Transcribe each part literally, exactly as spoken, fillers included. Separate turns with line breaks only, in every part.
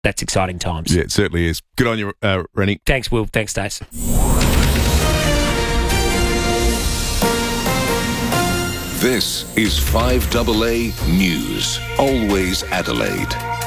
that's exciting times.
Yeah, it certainly is. Good on you, uh, Rennie.
Thanks, Will. Thanks, Stace.
This is five A A News. Always Adelaide.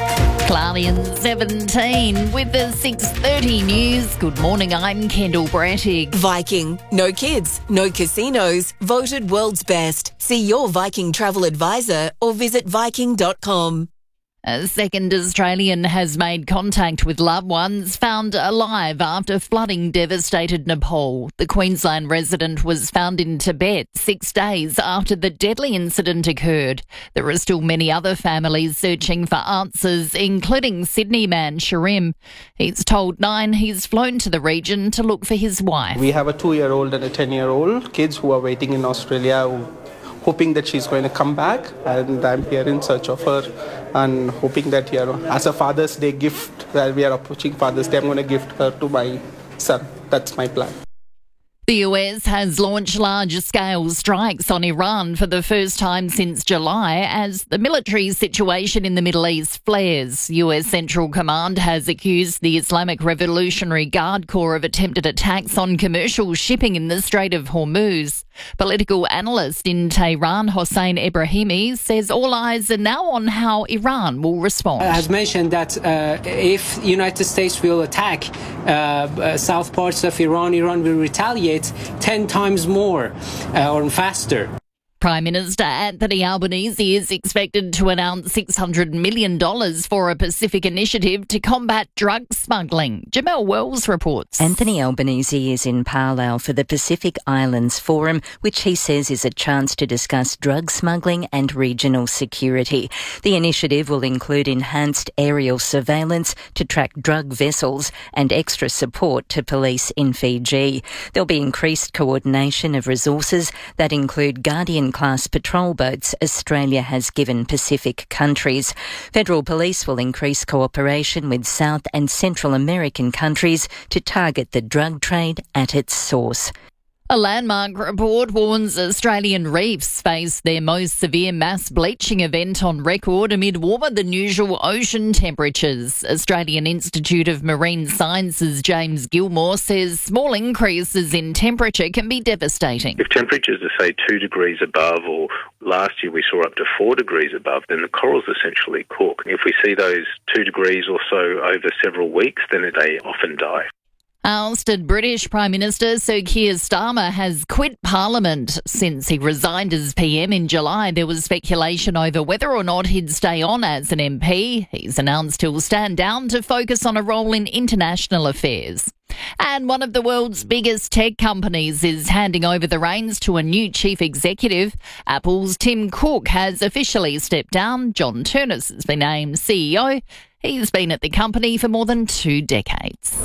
Cloudy and seventeen with the six thirty news. Good morning, I'm Kendall Brattig.
Viking. No kids, no casinos. Voted world's best. See your Viking travel advisor or visit viking dot com.
A second Australian has made contact with loved ones found alive after flooding devastated Nepal. The Queensland resident was found in Tibet six days after the deadly incident occurred. There are still many other families searching for answers, including Sydney man Sharim. He's told Nine he's flown to the region to look for his wife.
We have a two-year-old and a ten-year-old kids who are waiting in Australia, who hoping that she's going to come back, and I'm here in search of her and hoping that, you know, as a Father's Day gift, that we are approaching Father's Day, I'm going to gift her to my son. That's my plan.
The U S has launched large-scale strikes on Iran for the first time since July as the military situation in the Middle East flares. U S Central Command has accused the Islamic Revolutionary Guard Corps of attempted attacks on commercial shipping in the Strait of Hormuz. Political analyst in Tehran, Hossein Ebrahimi, says all eyes are now on how Iran will respond.
Has mentioned that uh, if the United States will attack uh, uh, south parts of Iran, Iran will retaliate ten times more uh, or faster.
Prime Minister Anthony Albanese is expected to announce six hundred million dollars for a Pacific initiative to combat drug smuggling. Jamel Wells reports.
Anthony Albanese is in Palau for the Pacific Islands Forum, which he says is a chance to discuss drug smuggling and regional security. The initiative will include enhanced aerial surveillance to track drug vessels and extra support to police in Fiji. There'll be increased coordination of resources that include Guardian class patrol boats Australia has given Pacific countries. Federal Police will increase cooperation with South and Central American countries to target the drug trade at its source.
A landmark report warns Australian reefs face their most severe mass bleaching event on record amid warmer than usual ocean temperatures. Australian Institute of Marine Sciences James Gilmore says small increases in temperature can be devastating.
If temperatures are, say, two degrees above, or last year we saw up to four degrees above, then the corals essentially cook. If we see those two degrees or so over several weeks, then they often die.
Ousted British Prime Minister Sir Keir Starmer has quit Parliament. Since he resigned as P M in July, there was speculation over whether or not he'd stay on as an M P. He's announced he'll stand down to focus on a role in international affairs. And one of the world's biggest tech companies is handing over the reins to a new chief executive. Apple's Tim Cook has officially stepped down. John Turnus has been named C E O. He's been at the company for more than two decades.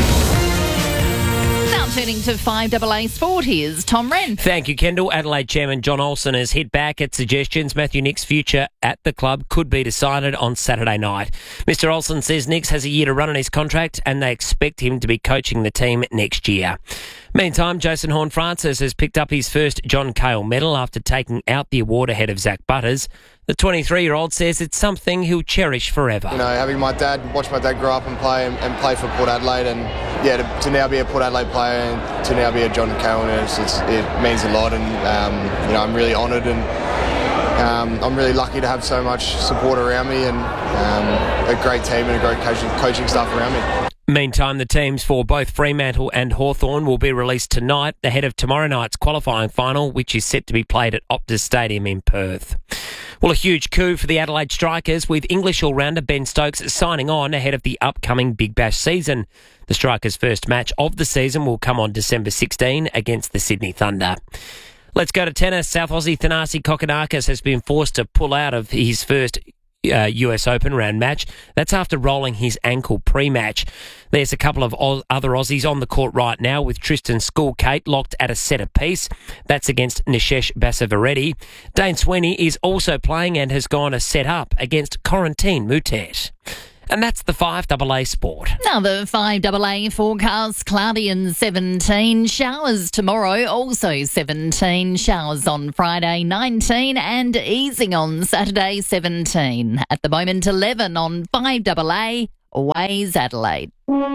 Now turning to five A A Sport, here's Tom Wren.
Thank you, Kendall. Adelaide Chairman John Olsen has hit back at suggestions Matthew Nick's future at the club could be decided on Saturday night. Mister Olsen says Nicks has a year to run on his contract and they expect him to be coaching the team next year. Meantime, Jason Horne-Francis has picked up his first John Cale medal after taking out the award ahead of Zach Butters. The twenty-three-year-old says it's something he'll cherish forever.
You know, having my dad, watch my dad grow up and play and, and play for Port Adelaide, and yeah, to, to now be a Port Adelaide player and to now be a John Cale, it's, it's, it means a lot, and um, you know, I'm really honoured and um, I'm really lucky to have so much support around me and um, a great team and a great coaching, coaching staff around me.
Meantime, the teams for both Fremantle and Hawthorn will be released tonight ahead of tomorrow night's qualifying final, which is set to be played at Optus Stadium in Perth. Well, a huge coup for the Adelaide Strikers, with English all-rounder Ben Stokes signing on ahead of the upcoming Big Bash season. The Strikers' first match of the season will come on December sixteenth against the Sydney Thunder. Let's go to tennis. South Aussie Thanasi Kokkinakis has been forced to pull out of his first Uh, U S Open round match. That's after rolling his ankle pre-match. There's a couple of Oz- other Aussies on the court right now, with Tristan Schoolkate locked at a set apiece. That's against Nishesh Basavireddy. Dane Sweeney is also playing and has gone a set up against Corentin Moutet. And that's the five A A Sport.
Now the five A A forecast, cloudy and seventeen. Showers tomorrow, also seventeen. Showers on Friday, nineteen. And easing on Saturday, seventeen. At the moment, eleven on five A A. Ways Adelaide.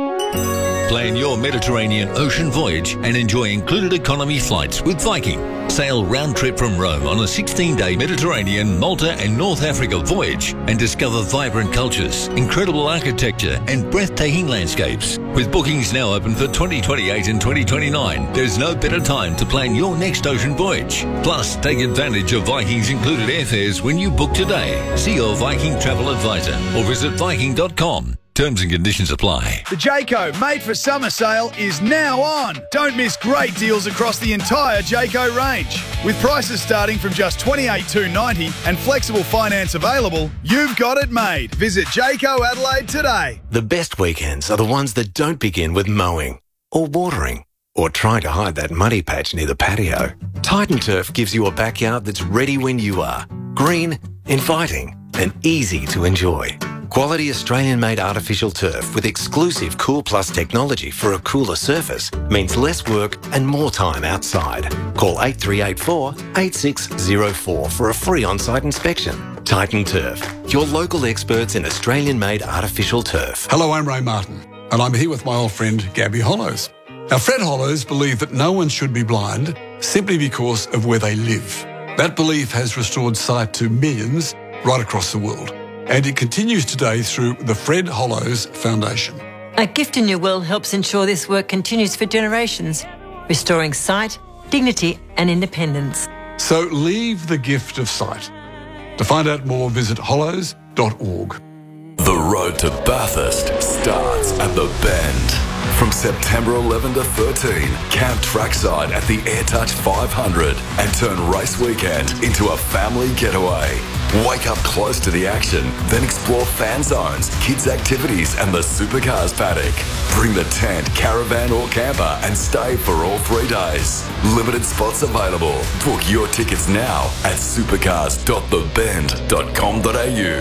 Plan your Mediterranean ocean voyage and enjoy included economy flights with Viking. Sail round trip from Rome on a sixteen-day Mediterranean, Malta and North Africa voyage and discover vibrant cultures, incredible architecture and breathtaking landscapes. With bookings now open for twenty twenty-eight and twenty twenty-nine, there's no better time to plan your next ocean voyage. Plus, take advantage of Viking's included airfares when you book today. See your Viking travel advisor or visit viking dot com. Terms and conditions apply.
The Jayco Made for Summer sale is now on. Don't miss great deals across the entire Jayco range. With prices starting from just twenty-eight thousand two hundred ninety dollars and flexible finance available, you've got it made. Visit Jayco Adelaide today.
The best weekends are the ones that don't begin with mowing or watering or trying to hide that muddy patch near the patio. Titan Turf gives you a backyard that's ready when you are. Green, inviting and easy to enjoy. Quality Australian-made artificial turf with exclusive Cool Plus technology for a cooler surface means less work and more time outside. Call eight three eight four, eight six zero four for a free on-site inspection. Titan Turf, your local experts in Australian-made artificial turf.
Hello, I'm Ray Martin, and I'm here with my old friend Gabby Hollows. Now, Fred Hollows believed that no one should be blind simply because of where they live. That belief has restored sight to millions right across the world. And it continues today through the Fred Hollows Foundation.
A Gift in Your Will helps ensure this work continues for generations, restoring sight, dignity and independence.
So leave the gift of sight. To find out more, visit hollows dot org.
The road to Bathurst starts at the Bend. From September eleventh to thirteenth, camp trackside at the AirTouch five hundred and turn race weekend into a family getaway. Wake up close to the action, then explore fan zones, kids' activities and the supercars paddock. Bring the tent, caravan or camper and stay for all three days. Limited spots available. Book your tickets now at supercars dot the bend dot com dot a u.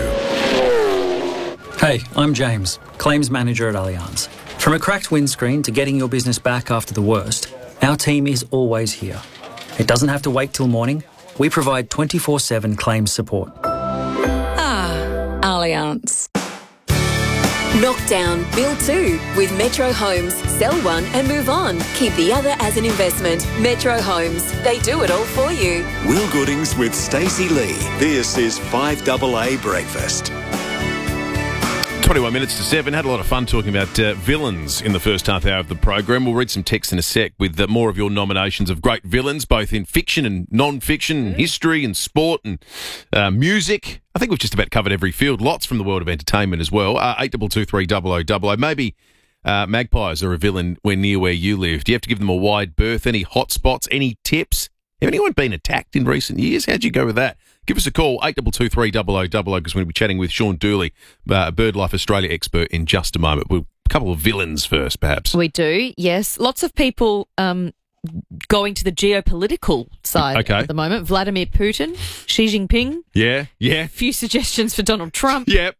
Hey, I'm James, Claims Manager at Allianz. From a cracked windscreen to getting your business back after the worst, our team is always here. It doesn't have to wait till morning. We provide twenty-four seven claims support.
Ah, Allianz.
Knock down, build two with Metro Homes. Sell one and move on. Keep the other as an investment. Metro Homes. They do it all for you.
Will Goodings with Stacey Lee. This is five double A Breakfast.
twenty-one minutes to seven. Had a lot of fun talking about uh, villains in the first half hour of the program. We'll read some text in a sec with uh, more of your nominations of great villains, both in fiction and non-fiction, and history and sport and uh, music. I think we've just about covered every field. Lots from the world of entertainment as well. Uh, eight two two three double oh double oh. Maybe uh, magpies are a villain when near where you live. Do you have to give them a wide berth? Any hot spots? Any tips? Have anyone been attacked in recent years? How'd you go with that? Give us a call, eight two two three double oh double oh, because we're going to be chatting with Sean Dooley, uh, BirdLife Australia expert, in just a moment. We'll, a couple of villains first, perhaps.
We do, yes. Lots of people um, going to the geopolitical side
okay.
at the moment. Vladimir Putin, Xi Jinping.
Yeah, yeah.
A few suggestions for Donald Trump.
Yep.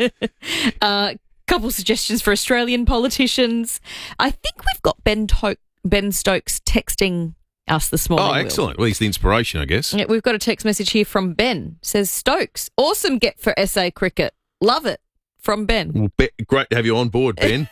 uh, couple suggestions for Australian politicians. I think we've got Ben, to- Ben Stokes texting us this morning.
Oh, excellent. Will. Well, he's the inspiration, I guess.
Yeah, we've got a text message here from Ben. It says, Stokes, awesome get for S A cricket. Love it. From Ben.
Well, be- great to have you on board, Ben.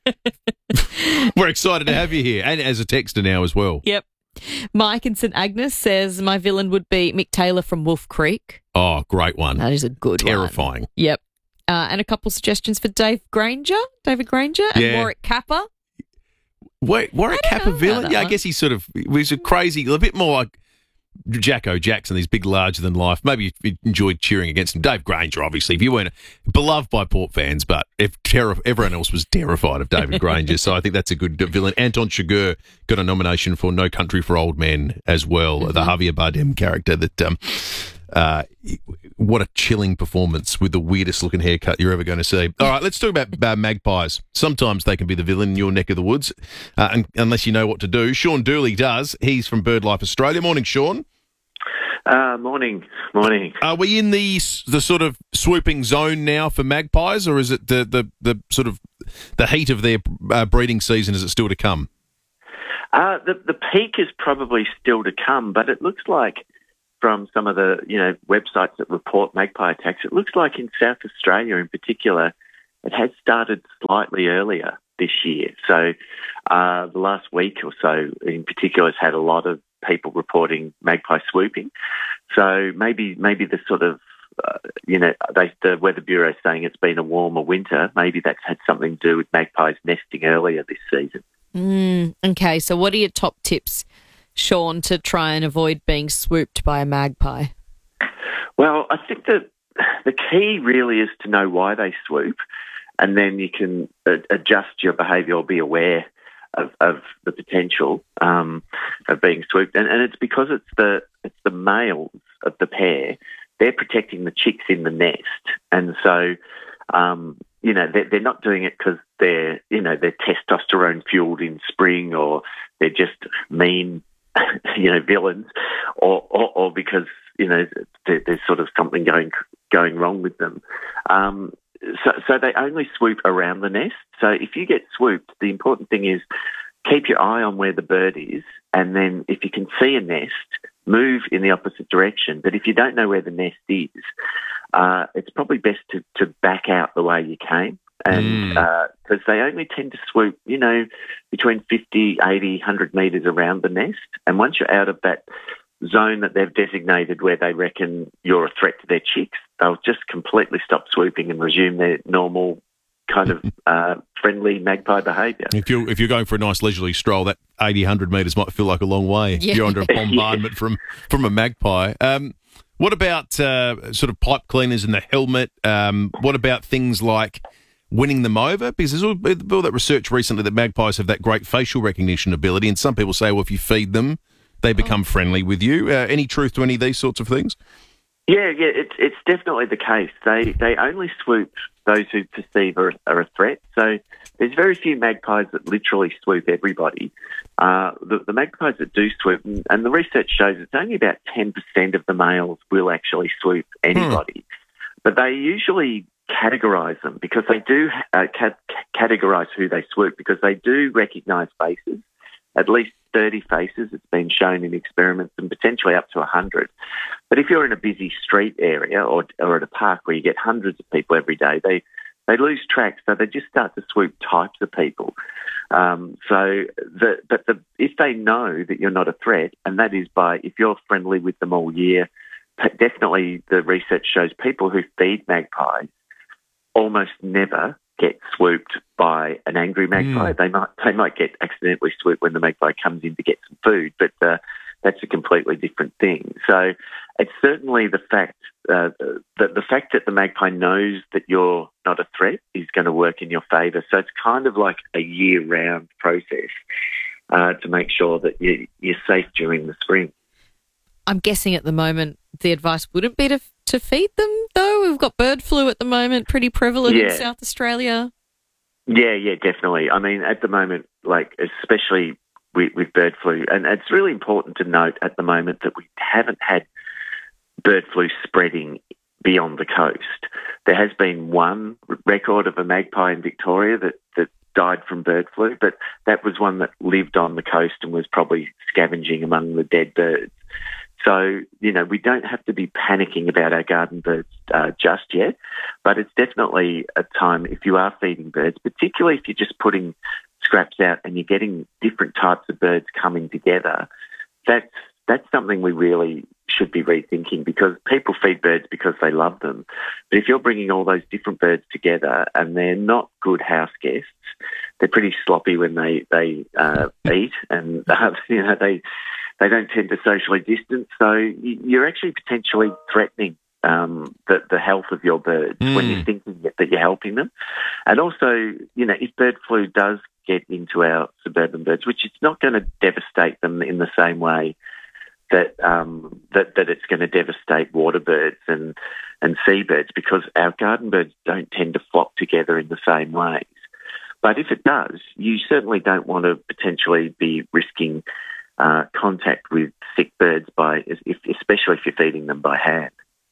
We're excited to have you here, and as a texter now as well.
Yep. Mike in St Agnes says, my villain would be Mick Taylor from Wolf Creek.
Oh, great one.
That is a good
Terrifying.
one. Terrifying. Yep. Uh, and a couple suggestions for Dave Granger, David Granger, and
yeah.
Warwick Kappa.
Wait, Warwick Kappa villain? Yeah, I guess he's sort of, he was a crazy, a bit more like Jacko Jackson, these big, larger than life. Maybe you enjoyed cheering against him. Dave Granger, obviously, if you weren't beloved by Port fans, but if terror, everyone else was terrified of David Granger. So I think that's a good villain. Anton Chigurh got a nomination for No Country for Old Men as well, mm-hmm. the Javier Bardem character that, um, uh, what a chilling performance with the weirdest looking haircut you're ever going to see. All right, let's talk about uh, magpies. Sometimes they can be the villain in your neck of the woods, uh, and, unless you know what to do. Sean Dooley does. He's from BirdLife Australia. Morning, Sean.
Uh, morning, morning.
Are we in the the sort of swooping zone now for magpies, or is it the the, the sort of the heat of their uh, breeding season? Is it still to come?
Uh, the the peak is probably still to come, but it looks like, from some of the you know websites that report magpie attacks, it looks like in South Australia in particular, it has started slightly earlier this year. So uh, the last week or so in particular has had a lot of people reporting magpie swooping. So maybe maybe the sort of, uh, you know, they, the Weather Bureau is saying it's been a warmer winter. Maybe that's had something to do with magpies nesting earlier this season.
Mm, okay, so what are your top tips, Sean, to try and avoid being swooped by a magpie?
Well, I think that the key really is to know why they swoop, and then you can uh, adjust your behaviour or be aware of, of the potential um, of being swooped. And, and it's because it's the it's the males of the pair. They're protecting the chicks in the nest, and so um, you know they're, they're not doing it because they're you know they're testosterone fueled in spring, or they're just mean you know villains, or or, or because you know there, there's sort of something going going wrong with them. Um, so, so they only swoop around the nest. So if you get swooped, the important thing is keep your eye on where the bird is, and then if you can see a nest, move in the opposite direction. But if you don't know where the nest is, uh, it's probably best to, to back out the way you came. And because mm. uh, they only tend to swoop, you know, between fifty, eighty, one hundred metres around the nest. And once you're out of that zone that they've designated where they reckon you're a threat to their chicks, they'll just completely stop swooping and resume their normal kind of uh, friendly magpie behaviour.
If you're if you're going for a nice leisurely stroll, that eighty, one hundred metres might feel like a long way.
Yeah.
You're under a bombardment
yeah.
from, from a magpie. Um, what about uh, sort of pipe cleaners in the helmet? Um, what about things like winning them over? Because there's all, all that research recently that magpies have that great facial recognition ability, and some people say, well, if you feed them, they become friendly with you. Uh, any truth to any of these sorts of things?
Yeah, yeah, it's it's definitely the case. They they only swoop those who perceive are, are a threat. So there's very few magpies that literally swoop everybody. Uh, the, the magpies that do swoop, and, and the research shows it's only about ten percent of the males will actually swoop anybody. Hmm. But they usually categorise them because they do uh, cat- categorise who they swoop because they do recognise faces. At least thirty faces, it's been shown in experiments, and potentially up to one hundred. But if you're in a busy street area or, or at a park where you get hundreds of people every day, they, they lose track, so they just start to swoop types of people. Um, so, the, but the, if they know that you're not a threat, and that is by if you're friendly with them all year, definitely the research shows people who feed magpies almost never get swooped by an angry magpie. Mm. They might they might get accidentally swooped when the magpie comes in to get some food, but uh, that's a completely different thing. So it's certainly the fact uh, that the fact that the magpie knows that you're not a threat is going to work in your favour. So it's kind of like a year-round process uh, to make sure that you, you're safe during the spring.
I'm guessing at the moment the advice wouldn't be to to feed them, though. We've got bird flu at the moment, pretty prevalent
yeah.
in South Australia.
Yeah, yeah, definitely. I mean, at the moment, like especially with, with bird flu, and it's really important to note at the moment that we haven't had bird flu spreading beyond the coast. There has been one record of a magpie in Victoria that, that died from bird flu, but that was one that lived on the coast and was probably scavenging among the dead birds. So, you know, we don't have to be panicking about our garden birds uh, just yet, but it's definitely a time if you are feeding birds, particularly if you're just putting scraps out and you're getting different types of birds coming together, that's, that's something we really should be rethinking because people feed birds because they love them. But if you're bringing all those different birds together and they're not good house guests, they're pretty sloppy when they, they uh, eat and, uh, you know, they... They don't tend to socially distance, so you're actually potentially threatening um, the, the health of your birds mm. when you're thinking that you're helping them. And also, you know, if bird flu does get into our suburban birds, which it's not going to devastate them in the same way that um, that, that it's going to devastate water birds and, and seabirds because our garden birds don't tend to flock together in the same ways. But if it does, you certainly don't want to potentially be risking Uh, contact with sick birds by, if, especially if you're feeding them by hand.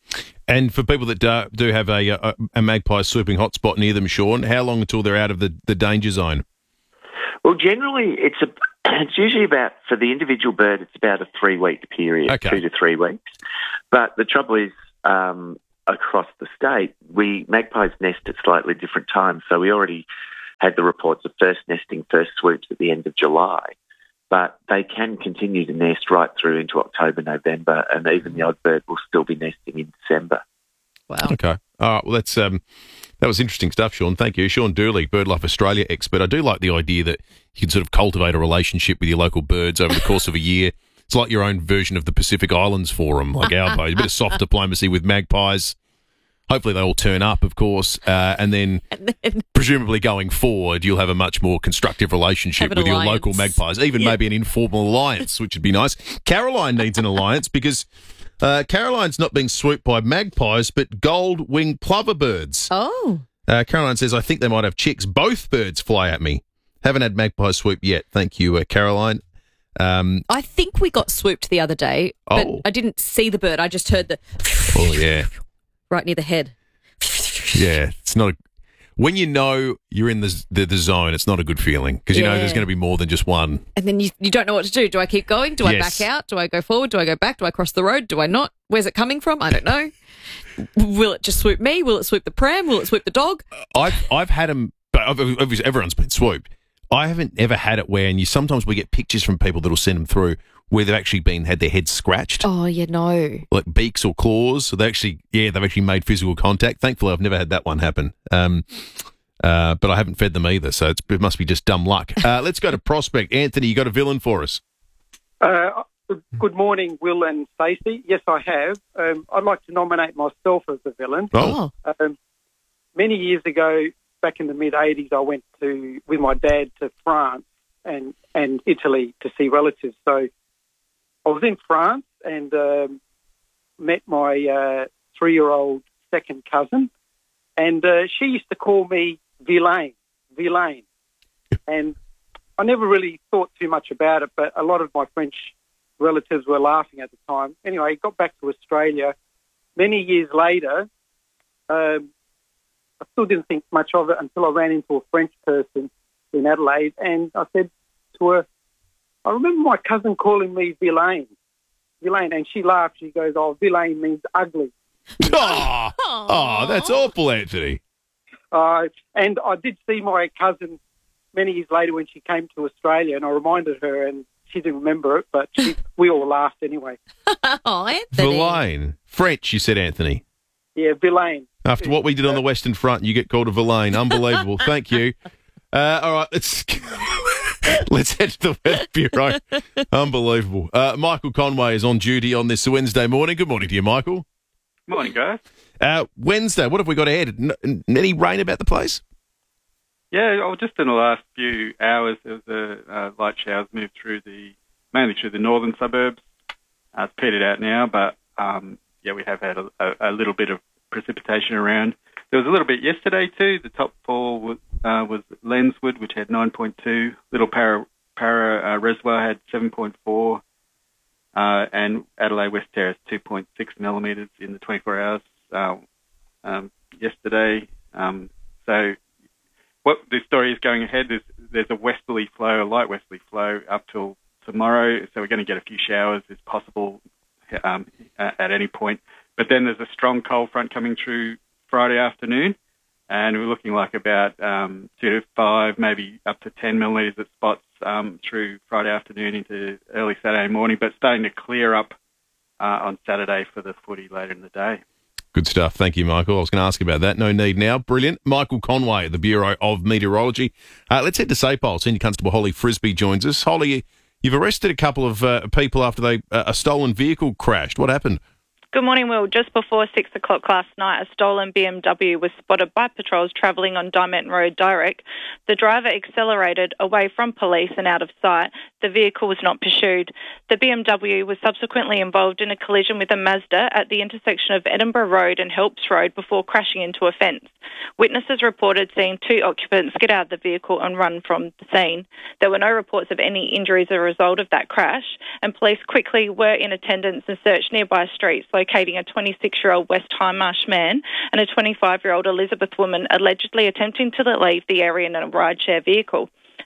And for people that do, do have a, a, a magpie swooping hotspot near them, Sean, how long until they're out of the, the danger zone?
Well, generally, it's a it's usually about, for the individual bird, it's about a three-week period, okay. two to three weeks. But the trouble is, um, across the state, we magpies nest at slightly different times. So we already had the reports of first nesting, first swoops at the end of July, but they can continue to nest right through into October, November, and even the odd bird will still be nesting in December.
Wow.
Okay. All right. Well, that's um, that was interesting stuff, Sean. Thank you. Sean Dooley, BirdLife Australia expert. I do like the idea that you can sort of cultivate a relationship with your local birds over the course of a year. It's like your own version of the Pacific Islands Forum, like our boat. A bit of soft diplomacy with magpies. Hopefully they all turn up, of course, uh, and, then
and then
presumably going forward, you'll have a much more constructive relationship with
alliance.
your local magpies, even
Yeah.
maybe an informal alliance, which would be nice. Caroline needs an alliance because uh, Caroline's not being swooped by magpies, but gold-winged plover birds.
Oh.
Uh, Caroline says, I think they might have chicks. Both birds fly at me. Haven't had magpie swoop yet. Thank you, uh, Caroline. Um,
I think we got swooped the other day, but
Oh.
I didn't see the bird. I just heard the
oh, yeah.
right near the head.
Yeah, it's not a, when you know you're in the the, the zone. It's not a good feeling because you know
Yeah.
there's going to be more than just one.
And then you, you don't know what to do. Do I keep going? Do I
Yes.
back out? Do I go forward? Do I go back? Do I cross the road? Do I not? Where's it coming from? I don't know. Will it just swoop me? Will it swoop the pram? Will it swoop the dog?
I've I've had them, but obviously everyone's been swooped. I haven't ever had it where, and you sometimes we get pictures from people that'll send them through where they've actually been had their heads scratched,
Oh, yeah, no.
like beaks or claws. So they actually, yeah, they've actually made physical contact. Thankfully, I've never had that one happen. Um, uh, but I haven't fed them either, so it's, it must be just dumb luck. Uh, let's go to Prospect. Anthony, you got a villain for us?
Uh, good morning, Will and Stacey. Yes, I have. Um, I'd like to nominate myself as the villain.
Oh.
Um, many years ago, back in the mid eighties, I went to with my dad to France and, and Italy to see relatives. So I was in France and um, met my uh, three-year-old second cousin, and uh, she used to call me Villain, Villain. And I never really thought too much about it, but a lot of my French relatives were laughing at the time. Anyway, I got back to Australia. Many years later, um, I still didn't think much of it until I ran into a French person in Adelaide, and I said to her, I remember my cousin calling me Villain, Villain, and she laughed. She goes, oh, Villain means ugly.
Oh, oh, that's awful, Anthony.
Uh, and I did see my cousin many years later when she came to Australia, and I reminded her, and she didn't remember it, but she, we all laughed anyway.
Oh, Anthony.
Villain. French, you said, Anthony.
Yeah, Villain.
After what we did on the Western Front, you get called a Villain. Unbelievable. Thank you. Uh, all right, let's let's head to the Weather Bureau. Unbelievable. Uh, Michael Conway is on duty on this Wednesday morning. Good morning to you, Michael.
Morning, guys.
Uh, Wednesday, what have we got ahead? N- n- any rain about the place?
Yeah, oh, just in the last few hours, there was a uh, light showers moved through the, mainly through the northern suburbs. Uh, it's petered out now, but um, yeah, we have had a, a, a little bit of precipitation around. There was a little bit yesterday too. The top fall was, uh, was Lenswood, which had nine point two. Little Para, Para uh, Reservoir had seven point four. Uh, and Adelaide West Terrace, two point six millimetres in the twenty-four hours uh, um, yesterday. Um, so what the story is going ahead is there's a westerly flow, a light westerly flow up till tomorrow. So we're going to get a few showers as possible um, at any point. But then there's a strong cold front coming through Friday afternoon, and we're looking like about um, two to five, maybe up to ten millimetres at spots um, through Friday afternoon into early Saturday morning, but starting to clear up uh, on Saturday for the footy later in the day.
Good stuff. Thank you, Michael. I was going to ask about that. No need now. Brilliant. Michael Conway at the Bureau of Meteorology. Uh, let's head to Sapole. Senior Constable Holly Frisbee joins us. Holly, you've arrested a couple of uh, people after they uh, a stolen vehicle crashed. What happened?
Good morning, Will. Just before six o'clock last night, a stolen B M W was spotted by patrols travelling on Diamond Road Direct. The driver accelerated away from police and out of sight. The vehicle was not pursued. The B M W was subsequently involved in a collision with a Mazda at the intersection of Edinburgh Road and Helps Road before crashing into a fence. Witnesses reported seeing two occupants get out of the vehicle and run from the scene. There were no reports of any injuries as a result of that crash, and police quickly were in attendance and searched nearby streets, locating a twenty-six-year-old West Hindmarsh man and a twenty-five-year-old Elizabeth woman allegedly attempting to leave the area in a rideshare vehicle.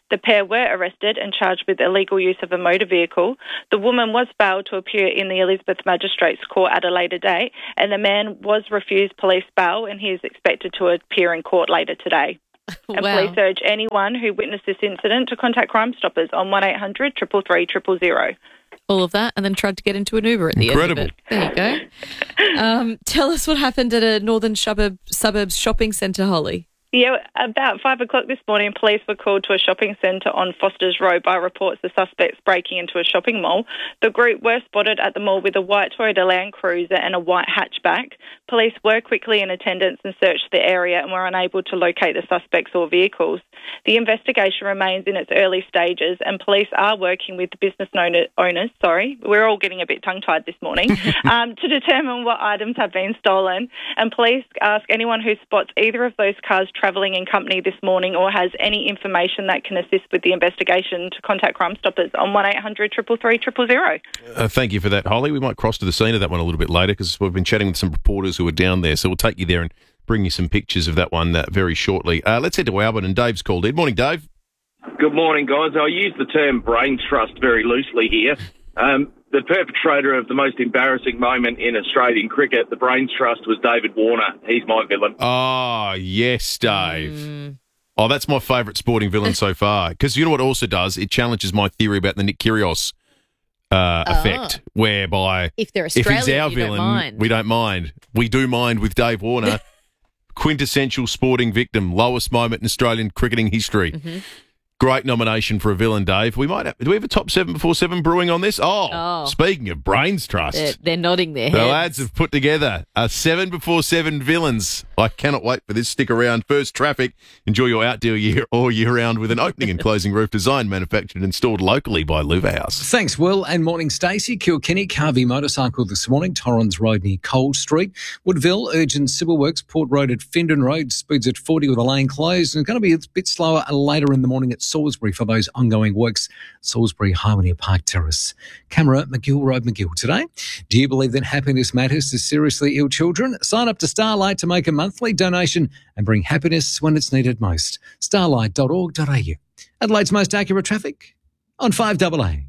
The pair were arrested and charged with illegal use of a motor vehicle. The woman was bailed to appear in the Elizabeth Magistrates Court at a later date, and the man was refused police bail, and he is expected to appear in court later today. And
Wow.
police urge anyone who witnessed this incident to contact Crime Stoppers on one eight hundred, three three three, zero zero.
All of that, and then tried to get into an Uber at the
Incredible.
end of it. There you go. Um, tell us what happened at a northern suburb, suburbs shopping centre, Holly.
Yeah, about five o'clock this morning, police were called to a shopping centre on Foster's Road by reports of suspects breaking into a shopping mall. The group were spotted at the mall with a white Toyota Land Cruiser and a white hatchback. Police were quickly in attendance and searched the area and were unable to locate the suspects or vehicles. The investigation remains in its early stages, and police are working with the business owner, owners, sorry, we're all getting a bit tongue-tied this morning, um, to determine what items have been stolen. And police ask anyone who spots either of those cars travelling in company this morning or has any information that can assist with the investigation to contact Crime Stoppers on one eight hundred, three three three, zero zero.
Uh, thank you for that, Holly. We might cross to the scene of that one a little bit later because we've been chatting with some reporters who are down there. So we'll take you there and bring you some pictures of that one uh, very shortly. Uh, let's head to Albert, and Dave's called in. Morning, Dave.
Good morning, guys. I use the term brains trust very loosely here. Um, the perpetrator of the most embarrassing moment in Australian cricket, the brains trust, was David Warner. He's my villain.
Oh, yes, Dave. Mm. Oh, that's my favourite sporting villain so far. Because you know what it also does? It challenges my theory about the Nick Kyrgios uh,
Oh.
effect, whereby
If they're
if he's
Australian,
our
you don't
villain,
mind.
we don't mind. We do mind with Dave Warner. Quintessential sporting victim, lowest moment in Australian cricketing history.
Mm-hmm.
Great nomination for a villain, Dave. We might have, do we have a top seven before seven brewing on this? Oh,
Oh.
speaking of brains trust.
They're, they're nodding their
The
heads.
lads have put together a seven before seven villains. I cannot wait for this. Stick around. First Traffic. Enjoy your outdoor year all year round with an opening and closing roof design, manufactured and installed locally by Louver House.
Thanks, Will, and morning, Stacey. Kilkenny, Carvey motorcycle this morning, Torrens Road near Cole Street. Woodville, urgent civil works, Port Road at Findon Road, speeds at forty with a lane closed. And it's going to be a bit slower later in the morning at Salisbury for those ongoing works. Salisbury Harmony Park Terrace. Camera, McGill Road, McGill today. Do you believe that happiness matters to seriously ill children? Sign up to Starlight to make a monthly donation and bring happiness when it's needed most. starlight dot org dot a u. Adelaide's most accurate traffic on five double A.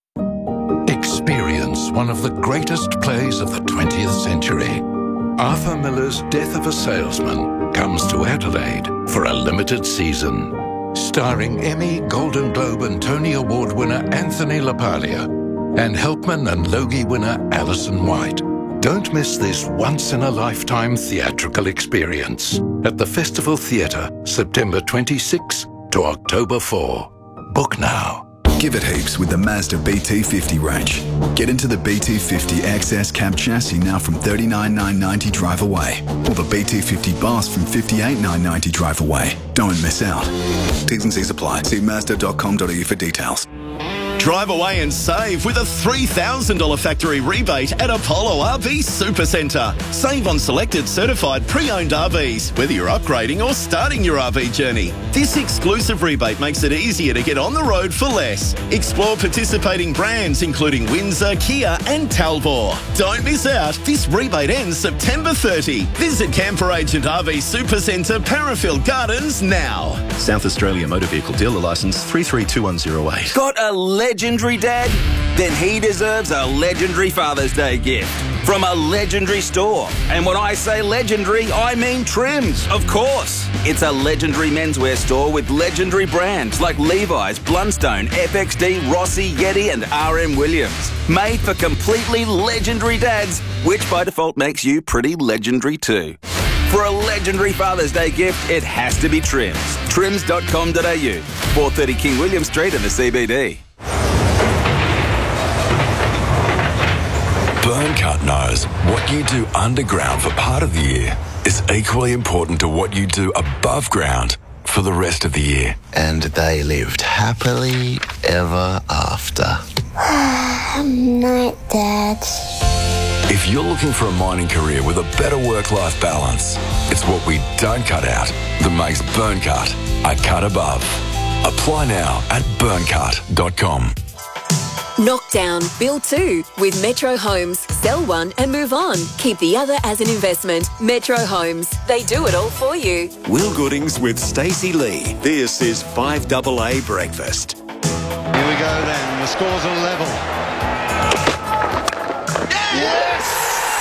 Experience one of the greatest plays of the twentieth century. Arthur Miller's Death of a Salesman comes to Adelaide for a limited season. Starring Emmy, Golden Globe and Tony Award winner Anthony LaPaglia and Helpman and Logie winner Alison White. Don't miss this once-in-a-lifetime theatrical experience at the Festival Theatre, September twenty-sixth to October fourth. Book now.
Give it heaps with the Mazda B T fifty range. Get into the B T fifty X S cab chassis now from thirty-nine thousand nine hundred ninety drive away, or the B T fifty Bus from fifty-eight thousand nine hundred ninety drive away. Don't miss out. T's and C's apply. See mazda dot com dot a u for details.
Drive away and save with a three thousand dollars factory rebate at Apollo R V Supercentre. Save on selected certified pre-owned R Vs, whether you're upgrading or starting your R V journey. This exclusive rebate makes it easier to get on the road for less. Explore participating brands including Windsor, Kia and Talbot. Don't miss out. This rebate ends September thirtieth. Visit Camper Agent R V Supercentre, Parafield Gardens now.
South Australia Motor Vehicle Dealer Licence three three two one zero eight.
Got a legendary dad? Then he deserves a legendary Father's Day gift from a legendary store. And when I say legendary, I mean Trims, of course. It's a legendary menswear store with legendary brands like Levi's, Blundstone, F X D, Rossi, Yeti and R M Williams. Made for completely legendary dads, which by default makes you pretty legendary too. For a legendary Father's Day gift, it has to be Trims. trims dot com dot a u. four thirty King William Street in the C B D.
Burncut knows what you do underground for part of the year is equally important to what you do above ground for the rest of the year.
And they lived happily ever after.
Night, Dad.
If you're looking for a mining career with a better work-life balance, it's what we don't cut out that makes Burncut a cut above. Apply now at burncut dot com.
Knockdown, Bill two with Metro Homes. Sell one and move on. Keep the other as an investment. Metro Homes. They do it all for you.
Will Goodings with Stacey Lee. This is five double A Breakfast.
Here we go then. The scores are level. Yes!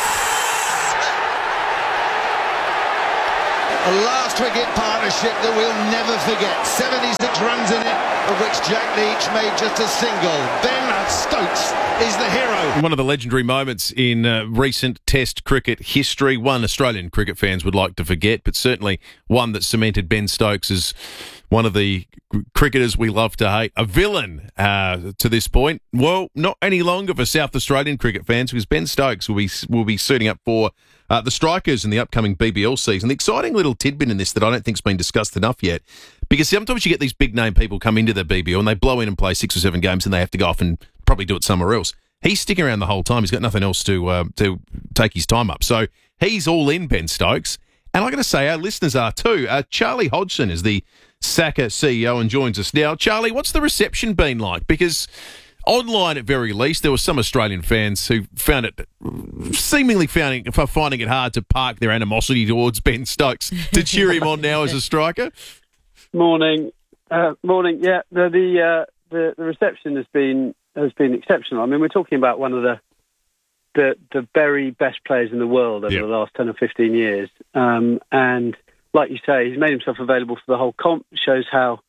A last wicket partnership that we'll never forget. seventy-six runs in it, of which Jack Leach made just a single. Ben Stokes is the hero.
One of the legendary moments in uh, recent Test cricket history, one Australian cricket fans would like to forget, but certainly one that cemented Ben Stokes as one of the cricketers we love to hate, a villain uh, to this point. Well, not any longer for South Australian cricket fans, because Ben Stokes will be will be suiting up for uh, the Strikers in the upcoming B B L season. The exciting little tidbit in this that I don't think's been discussed enough yet, because sometimes you get these big name people come into the B B L and they blow in and play six or seven games and they have to go off and probably do it somewhere else. He's sticking around the whole time. He's got nothing else to uh, to take his time up. So he's all in, Ben Stokes. And I'm going to say our listeners are too. Uh, Charlie Hodgson is the S A C A C E O and joins us now. Charlie, what's the reception been like? Because online, at very least, there were some Australian fans who found it, seemingly finding, finding it hard to park their animosity towards Ben Stokes to cheer him on now as a striker.
Morning. Uh, morning. Yeah, the the, uh, the the reception has been has been exceptional. I mean, we're talking about one of the the, the very best players in the world over
yep.
the last ten or fifteen years. Um, and like you say, he's made himself available for the whole comp. Shows how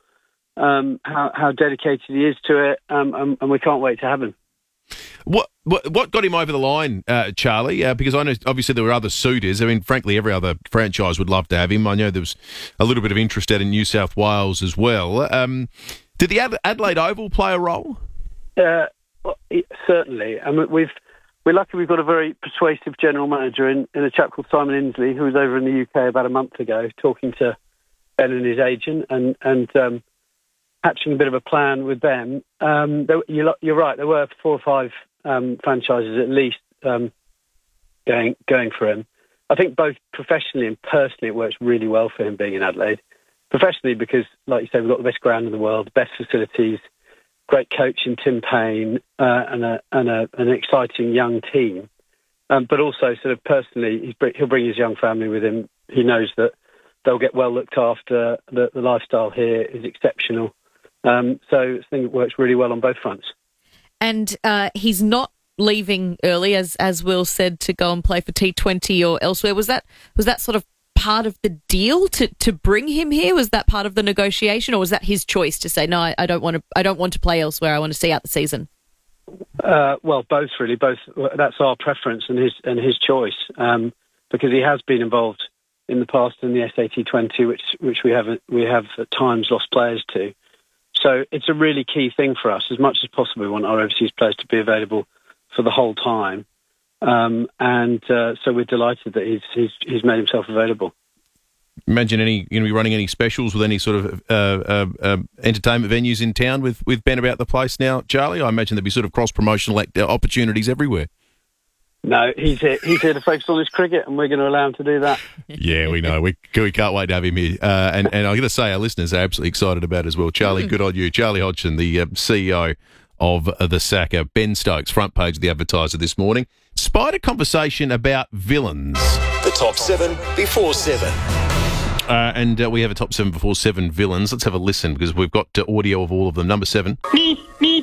um, how, how dedicated he is to it, um, and, and we can't wait to have him.
What what what got him over the line, uh, Charlie? Uh, because I know obviously there were other suitors. I mean, frankly, every other franchise would love to have him. I know there was a little bit of interest out in New South Wales as well. Um, did the Ad- Adelaide Oval play a role?
Uh, well, it, certainly. I mean, we've we're lucky we've got a very persuasive general manager in, in a chap called Simon Inslee, who was over in the U K about a month ago, talking to Ben and his agent, and and um, hatching a bit of a plan with them. Um, there, you're, you're right. There were four or five um, franchises at least um, going going for him. I think both professionally and personally, it works really well for him being in Adelaide. Professionally, because, like you say, we've got the best ground in the world, the best facilities, great coach in Tim Payne, uh, and, a, and a, an exciting young team. Um, but also, sort of personally, he's, he'll bring his young family with him. He knows that they'll get well looked after. The, the lifestyle here is exceptional. Um, so I think it works really well on both fronts.
And uh, he's not leaving early, as as Will said, to go and play for T twenty or elsewhere. Was that was that sort of part of the deal to, to bring him here? Was that part of the negotiation, or was that his choice to say, no, I, I don't want to I don't want to play elsewhere. I want to see out the season?
Uh, well, both really. Both. That's our preference and his and his choice, um, because he has been involved in the past in the S A T twenty, which which we have we have at times lost players to. So it's a really key thing for us. As much as possible, we want our overseas players to be available for the whole time. Um, and uh, so we're delighted that he's, he's he's made himself available.
Imagine any going to be running any specials with any sort of uh, uh, uh, entertainment venues in town with, with Ben about the place now, Charlie? I imagine there'd be sort of cross-promotional act- opportunities everywhere.
No, he's here, he's here to focus on his cricket, and we're going to allow him to do that.
Yeah, we know. We we can't wait to have him here. Uh, and, and I'm going to say our listeners are absolutely excited about it as well. Charlie, good on you. Charlie Hodgson, the uh, C E O of uh, the S A C A. Ben Stokes, front page of the Advertiser this morning. Spied a conversation about villains.
The top seven before seven.
Uh, and uh, we have a top seven before seven villains. Let's have a listen, because we've got uh, audio of all of them. Number seven.
Me, me.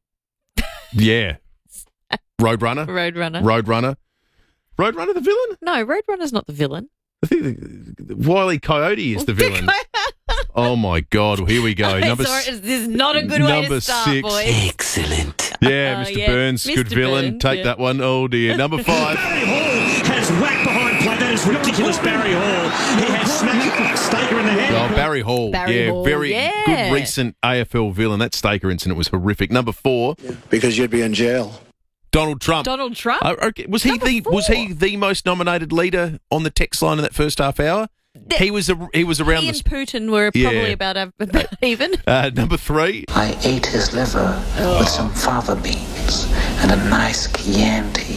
Yeah. Roadrunner.
Roadrunner.
Roadrunner. Roadrunner the villain?
No, Roadrunner's not the villain.
I think Wile E. Coyote is the villain. Oh, my God. Well, here we go.
Okay,
number
sorry, this is not a good way
number
to start,
six.
boys.
Excellent.
Yeah,
Uh,
Mister
yeah.
Burns,
Mister
good villain.
Burns,
Take
yeah.
that one. Oh, dear. Number five.
Barry Hall has whacked behind play. That is ridiculous, Barry Hall. He has smacked Staker in the head.
Oh, Barry Hall.
Barry
yeah,
Hall,
very
yeah.
good recent A F L villain. That Staker incident was horrific. Number four.
Because you'd be in jail.
Donald Trump.
Donald Trump?
Uh, okay. Was he
Number
the
four.
was he the most nominated leader on the text line in that first half hour?
The-
he was a, he was around
He and
the
Putin were
Yeah.
probably about, about even.
uh, number three.
I ate his liver with some fava beans and a nice Chianti.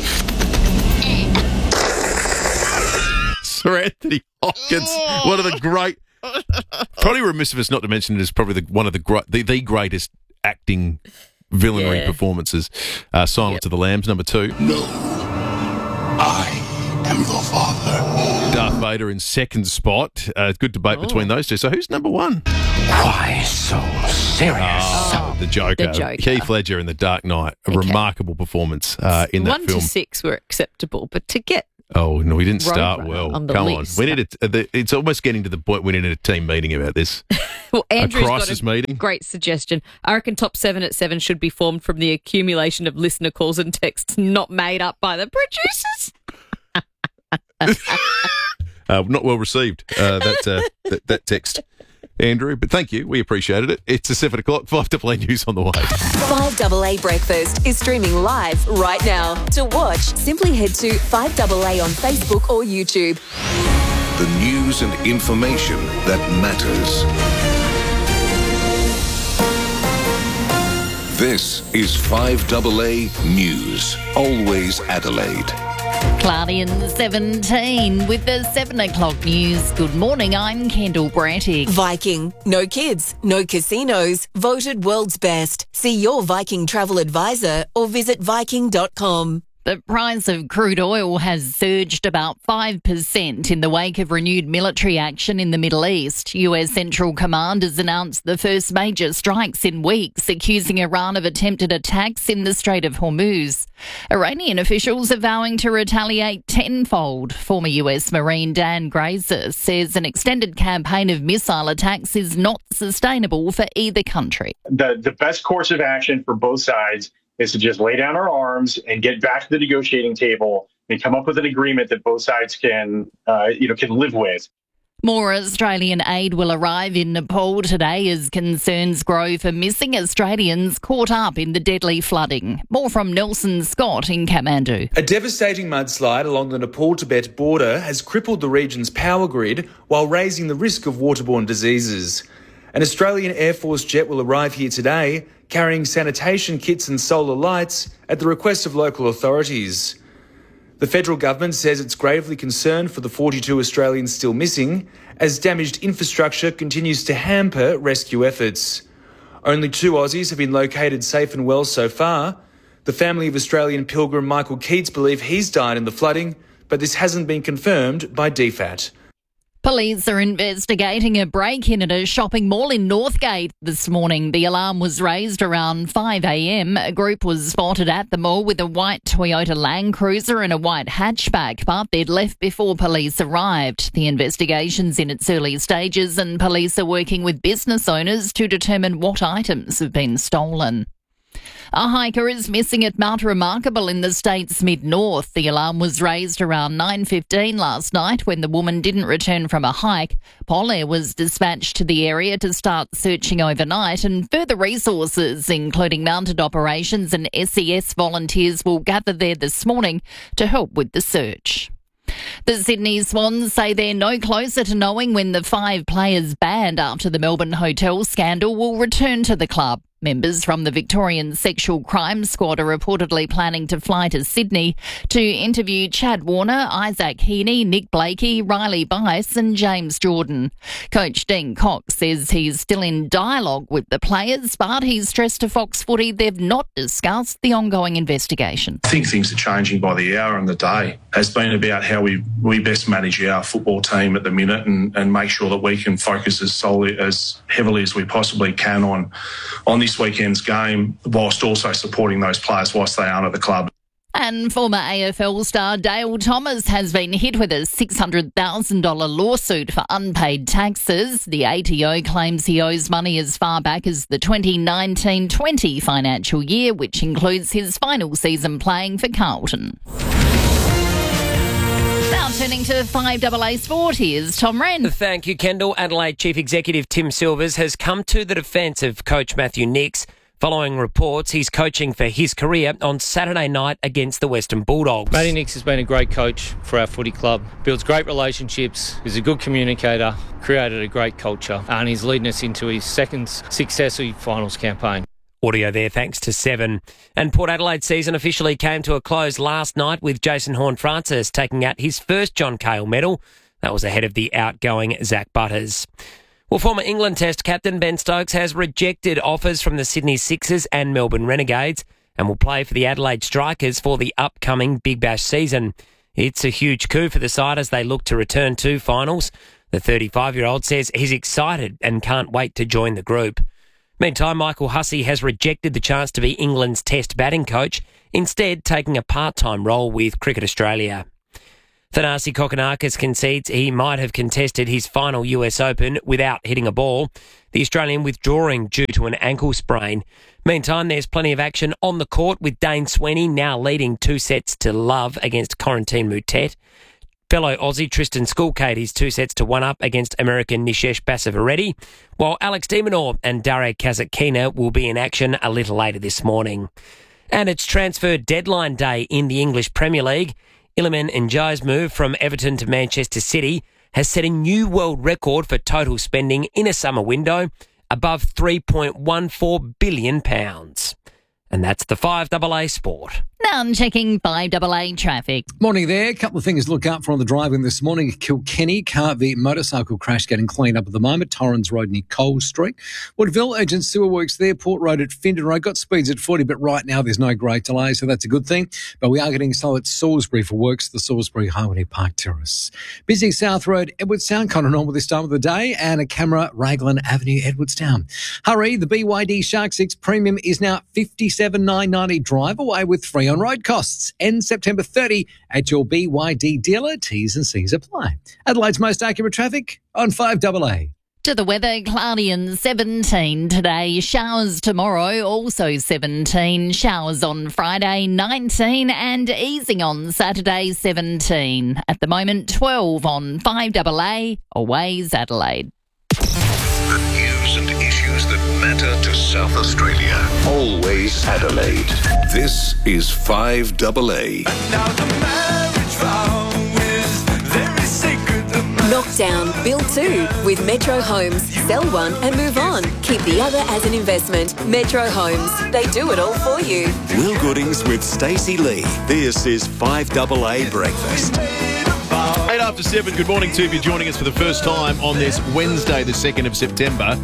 Sir Anthony Hopkins, one of the great. Probably remiss of us not to mention it as probably the, one of the great, the, the greatest acting villainary
Yeah.
performances. Uh, Silence
Yep.
of the Lambs, number two.
No, I am your father.
Darth Vader in second spot. Uh, good debate
Oh.
between those two. So who's number one?
Why so serious?
Oh, the Joker.
The Joker.
Keith Ledger in The Dark Knight. A remarkable performance uh, in that
One
film.
to six were acceptable, but to get
Oh, no, we didn't
Road
start
Runner
well.
on the
Come
list.
on. We need to, uh, the, it's almost getting to the point we need a team meeting about this.
well, Andrew's
a crisis
got a
meeting.
great suggestion. I reckon top seven at seven should be formed from the accumulation of listener calls and texts not made up by the producers.
Uh, not well received, uh, that, uh, that that text, Andrew. But thank you. We appreciated it. It's a seven o'clock. five double A News on the way.
five double A Breakfast is streaming live right now. To watch, simply head to five double A on Facebook or YouTube.
The news and information that matters. This is five double A News. Always Adelaide.
Cloudy and seventeen with the seven o'clock news. Good morning, I'm Kendall Brattick.
Viking. No kids, no casinos. Voted world's best. See your Viking travel advisor or visit viking dot com.
The price of crude oil has surged about five percent in the wake of renewed military action in the Middle East. U S Central Command has announced the first major strikes in weeks, accusing Iran of attempted attacks in the Strait of Hormuz. Iranian officials are vowing to retaliate tenfold. Former U S Marine Dan Grazer says an extended campaign of missile attacks is not sustainable for either country.
The, the best course of action for both sides is to just lay down our arms and get back to the negotiating table and come up with an agreement that both sides can, uh, you know, can live with.
More Australian aid will arrive in Nepal today as concerns grow for missing Australians caught up in the deadly flooding. More from Nelson Scott in Kathmandu.
A devastating mudslide along the Nepal-Tibet border has crippled the region's power grid while raising the risk of waterborne diseases. An Australian Air Force jet will arrive here today, carrying sanitation kits and solar lights at the request of local authorities. The federal government says it's gravely concerned for the forty-two Australians still missing, as damaged infrastructure continues to hamper rescue efforts. Only two Aussies have been located safe and well so far. The family of Australian pilgrim Michael Keats believe he's died in the flooding, but this hasn't been confirmed by D FAT.
Police are investigating a break-in at a shopping mall in Northgate this morning. The alarm was raised around five a.m. A group was spotted at the mall with a white Toyota Land Cruiser and a white hatchback, but they'd left before police arrived. The investigation's in its early stages and police are working with business owners to determine what items have been stolen. A hiker is missing at Mount Remarkable in the state's mid-north. The alarm was raised around nine fifteen last night when the woman didn't return from a hike. Polair was dispatched to the area to start searching overnight, and further resources, including mounted operations and S E S volunteers, will gather there this morning to help with the search. The Sydney Swans say they're no closer to knowing when the five players banned after the Melbourne hotel scandal will return to the club. Members from the Victorian Sexual Crime Squad are reportedly planning to fly to Sydney to interview Chad Warner, Isaac Heaney, Nick Blakey, Riley Bice and James Jordan. Coach Dean Cox says he's still in dialogue with the players, but he's stressed to Fox Footy they've not discussed the ongoing investigation.
I think things are changing by the hour and the day. It's been about how we, we best manage our football team at the minute and, and make sure that we can focus as solely, as heavily as we possibly can on, on this weekend's game, whilst also supporting those players whilst they aren't at the club.
And former A F L star Dale Thomas has been hit with a six hundred thousand dollars lawsuit for unpaid taxes. The A T O claims he owes money as far back as the twenty nineteen twenty financial year, which includes his final season playing for Carlton. Now turning to five double A Sport, here's Tom Wren.
Thank you, Kendall. Adelaide Chief Executive Tim Silvers has come to the defence of coach Matthew Nicks following reports he's coaching for his career on Saturday night against the Western Bulldogs.
Matty Nicks has been a great coach for our footy club, builds great relationships, is a good communicator, created a great culture, and he's leading us into his second successful finals campaign.
Audio there thanks to Seven. And Port Adelaide season officially came to a close last night with Jason Horne-Francis taking out his first John Cahill medal. That was ahead of the outgoing Zach Butters. Well, Well, former England Test captain Ben Stokes has rejected offers from the Sydney Sixers and Melbourne Renegades and will play for the Adelaide Strikers for the upcoming Big Bash season. It's a huge coup for the side as they look to return to finals. The thirty-five-year-old says he's excited and can't wait to join the group. Meantime, Michael Hussey has rejected the chance to be England's Test batting coach, instead taking a part-time role with Cricket Australia. Thanasi Kokonakis concedes he might have contested his final U S Open without hitting a ball, the Australian withdrawing due to an ankle sprain. Meantime, there's plenty of action on the court with Dane Sweeney now leading two sets to love against Corentin Moutet. Fellow Aussie Tristan Skulkade is two sets to one up against American Nishesh Bassivareddy, while Alex de Minaur and Dare Kasatkina will be in action a little later this morning. And it's transfer deadline day in the English Premier League. Iliman Ndiaye's move from Everton to Manchester City has set a new world record for total spending in a summer window, above three point one four billion pounds. And that's the five A A Sport.
Now I'm checking five A A traffic.
Morning there. A couple of things to look out for on the driving this morning. Kilkenny, car v motorcycle crash getting cleaned up at the moment. Torrens Road near Cole Street. Woodville, urgent sewer works there. Port Road at Findon Road. Got speeds at forty, but right now there's no great delay, so that's a good thing. But we are getting slow at Salisbury for works, the Salisbury Harmony Park Terrace. Busy South Road, Edwardstown, kind of normal this time of the day. And a camera, Raglan Avenue, Edwardstown. Hurry, the B Y D Shark six Premium is now fifty-seven thousand nine hundred ninety. Drive away with free on road costs. End September thirtieth at your B Y D dealer. T's and C's apply. Adelaide's most accurate traffic on five A A.
To the weather, cloudy and seventeen today. Showers tomorrow, also seventeen. Showers on Friday, nineteen. And easing on Saturday, seventeen. At the moment, twelve on five A A. Always Adelaide.
The news and issues that matter to South Australia. Always Adelaide. This is five A A.
Knockdown, build two with Metro Homes. Sell one and move on. Keep the other as an investment. Metro Homes. They do it all for you.
Will Goodings with Stacey Lee. This is five A A Breakfast.
Eight after seven, good morning to you if you're joining us for the first time on this Wednesday, the second of September.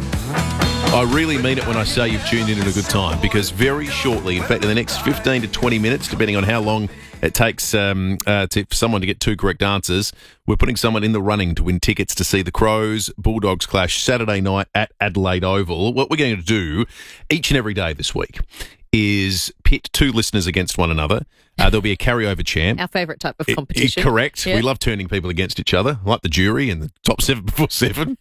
I really mean it when I say you've tuned in at a good time, because very shortly, in fact, in the next fifteen to twenty minutes, depending on how long it takes um, uh, to, for someone to get two correct answers, we're putting someone in the running to win tickets to see the Crows Bulldogs clash Saturday night at Adelaide Oval. What we're going to do each and every day this week is pit two listeners against one another. Uh, there'll be a carryover champ.
Our favourite type of
It-
competition.
it- correct.
Yeah.
We love turning people against each other, like the jury and the top seven before seven.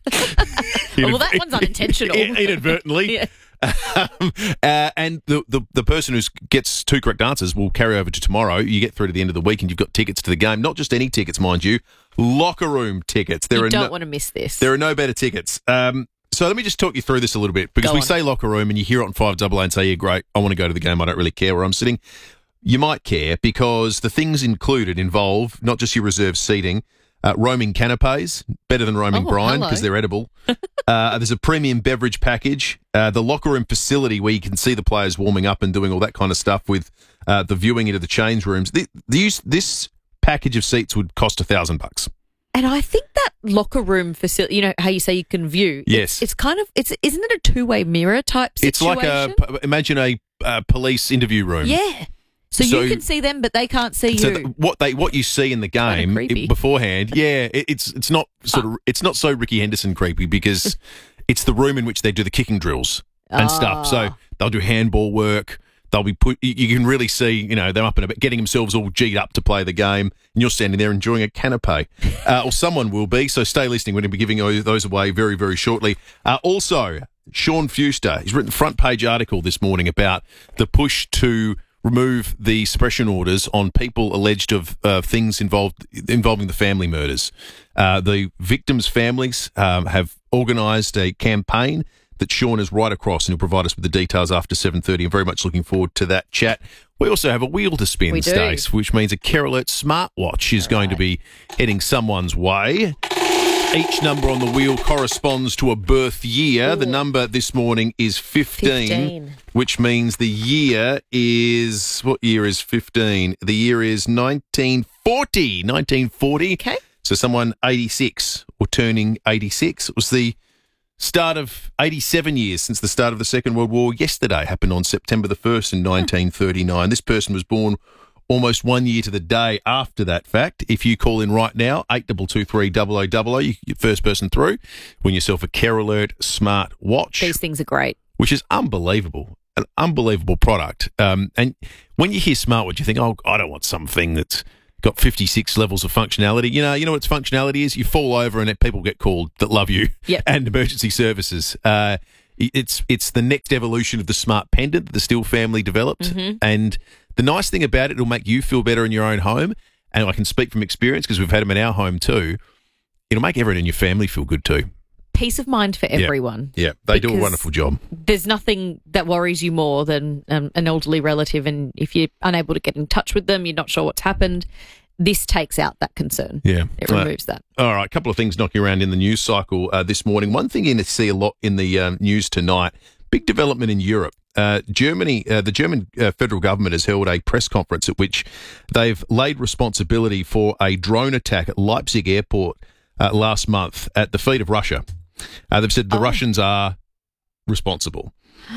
well, that one's unintentional.
Inadvertently.
Yeah.
Um, uh, and the, the the person who gets two correct answers will carry over to tomorrow. You get through to the end of the week and you've got tickets to the game. Not just any tickets, mind you, locker room tickets. There
You
are
don't
no,
want to miss this.
There are no better tickets. Um, so let me just talk you through this a little bit, because
Go
we
on.
say locker room and you hear it on five A A and say, yeah, great, I want to go to the game. I don't really care where I'm sitting. You might care because the things included involve not just your reserved seating, uh, roaming canapes, better than roaming
Oh,
brine
hello.
because they're edible. uh, there's a premium beverage package, uh, the locker room facility where you can see the players warming up and doing all that kind of stuff with uh, the viewing into the change rooms. The, these, this package of seats would cost a thousand bucks.
And I think that locker room facility, you know how you say you can view.
Yes.
It's, it's kind of, it's isn't it a two-way mirror type
It's
situation?
like a, imagine a uh, police interview room.
Yeah. So,
So-
you can see them, but they can't see
So
you.
th- what they what you see in the game
creepy.
it- beforehand, yeah, it, it's it's not sort of it's not so Ricky Henderson creepy, because it's the room in which they do the kicking drills and stuff. So
Ah.
they'll do handball work. They'll be put. You, you can really see, you know, them up and about, getting themselves all G'd up to play the game, and you're standing there enjoying a canapé, uh, or someone will be. So stay listening. We're going to be giving those those away very very shortly. Uh, also, Sean Fuster, he's written a front page article this morning about the push to remove the suppression orders on people alleged of uh, things involved involving the family murders. Uh, the victims' families um, have organised a campaign that Sean is right across, and he'll provide us with the details after seven thirty. I'm very much looking forward to that chat. We also have a wheel to spin,
We do.
Stace, which means a Care Alert smartwatch is going to be heading someone's way. Each number on the wheel corresponds to a birth year. The number this morning is fifteen,
fifteen.
which means the year is... What year is fifteen? The year is nineteen forty. nineteen forty.
Okay.
So someone eighty-six or turning eighty-six. It was the Start of eighty-seven years since the start of the Second World War. Yesterday happened on September the first in nineteen thirty-nine. This person was born almost one year to the day after that fact. If you call in right now, eight two two three, double oh double oh, you get first person through, win yourself a Care Alert smart watch.
These things are great.
Which is unbelievable. An unbelievable product. Um, and when you hear smartwatch, you think, oh, I don't want something that's got fifty-six levels of functionality. You know, you know what its functionality is? You fall over and people get called that love you.
Yep.
And emergency services. Uh, it's it's the next evolution of the smart pendant that the Still family developed.
Mm-hmm.
And the nice thing about it, it'll make you feel better in your own home. And I can speak from experience because we've had them in our home too. It'll make everyone in your family feel good too.
Peace of mind for everyone.
Yeah, yeah. They do a
Because
wonderful job.
There's nothing that worries you more than um, an elderly relative, and if you're unable to get in touch with them, you're not sure what's happened, this takes out that concern.
Yeah.
It removes
Uh,
that.
All right, a couple of things knocking around in the news cycle uh, this morning. One thing you to see a lot in the um, news tonight, big development in Europe. Uh, Germany, uh, the German uh, federal government has held a press conference at which they've laid responsibility for a drone attack at Leipzig airport uh, last month at the feet of Russia. Uh, they've said the
Oh.
Russians are responsible.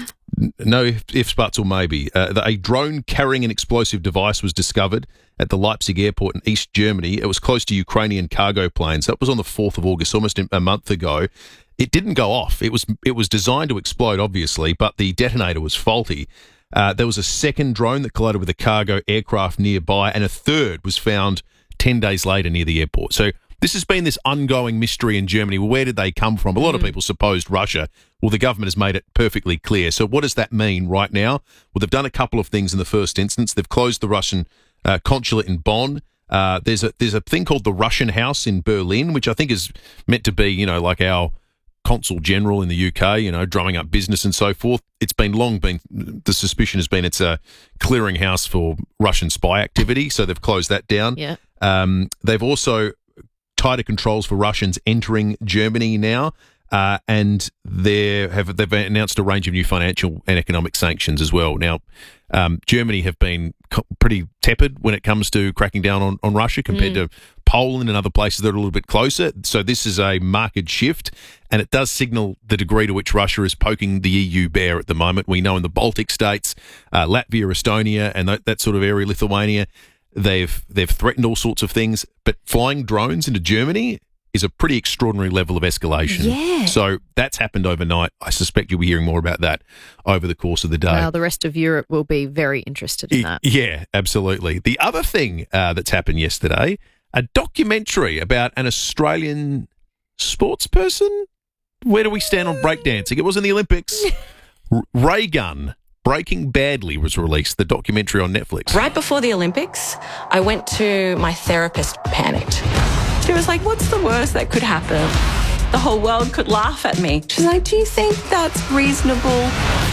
N- No ifs, buts, or maybe. Uh, the- a drone carrying an explosive device was discovered at the Leipzig airport in East Germany. It was close to Ukrainian cargo planes. That was on the fourth of August, almost a month ago. It didn't go off. It was it was designed to explode, obviously, but the detonator was faulty. Uh, there was a second drone that collided with a cargo aircraft nearby, and a third was found ten days later near the airport. So this has been this ongoing mystery in Germany. Well, where did they come from? A lot of people supposed Russia. Well, the government has made it perfectly clear. So what does that mean right now? Well, they've done a couple of things in the first instance. They've closed the Russian uh, consulate in Bonn. Uh, there's a there's a thing called the Russian House in Berlin, which I think is meant to be, you know, like our consul general in the U K, you know, drumming up business and so forth. It's been long been, the suspicion has been it's a clearinghouse for Russian spy activity. So they've closed that down.
Yeah.
Um, they've also tighter controls for Russians entering Germany now. Uh, and they have they've announced a range of new financial and economic sanctions as well. Now, um, Germany have been co- pretty tepid when it comes to cracking down on, on Russia compared
Mm.
to Poland and other places that are a little bit closer. So this is a marked shift, and it does signal the degree to which Russia is poking the E U bear at the moment. We know in the Baltic states, uh, Latvia, Estonia, and that, that sort of area, Lithuania, they've they've threatened all sorts of things. But flying drones into Germany is a pretty extraordinary level of escalation.
Yeah.
So that's happened overnight. I suspect you'll be hearing more about that over the course of the day.
Well, the rest of Europe will be very interested in that.
Yeah, absolutely. The other thing uh, that's happened yesterday, a documentary about an Australian sports person. Where do we stand on breakdancing? It was in the Olympics. R- Ray Gunn, Breaking Badly, was released, the documentary on Netflix.
Right before the Olympics, I went to my therapist, panicked. She was like, what's the worst that could happen? The whole world could laugh at me. She's like, do you think that's reasonable?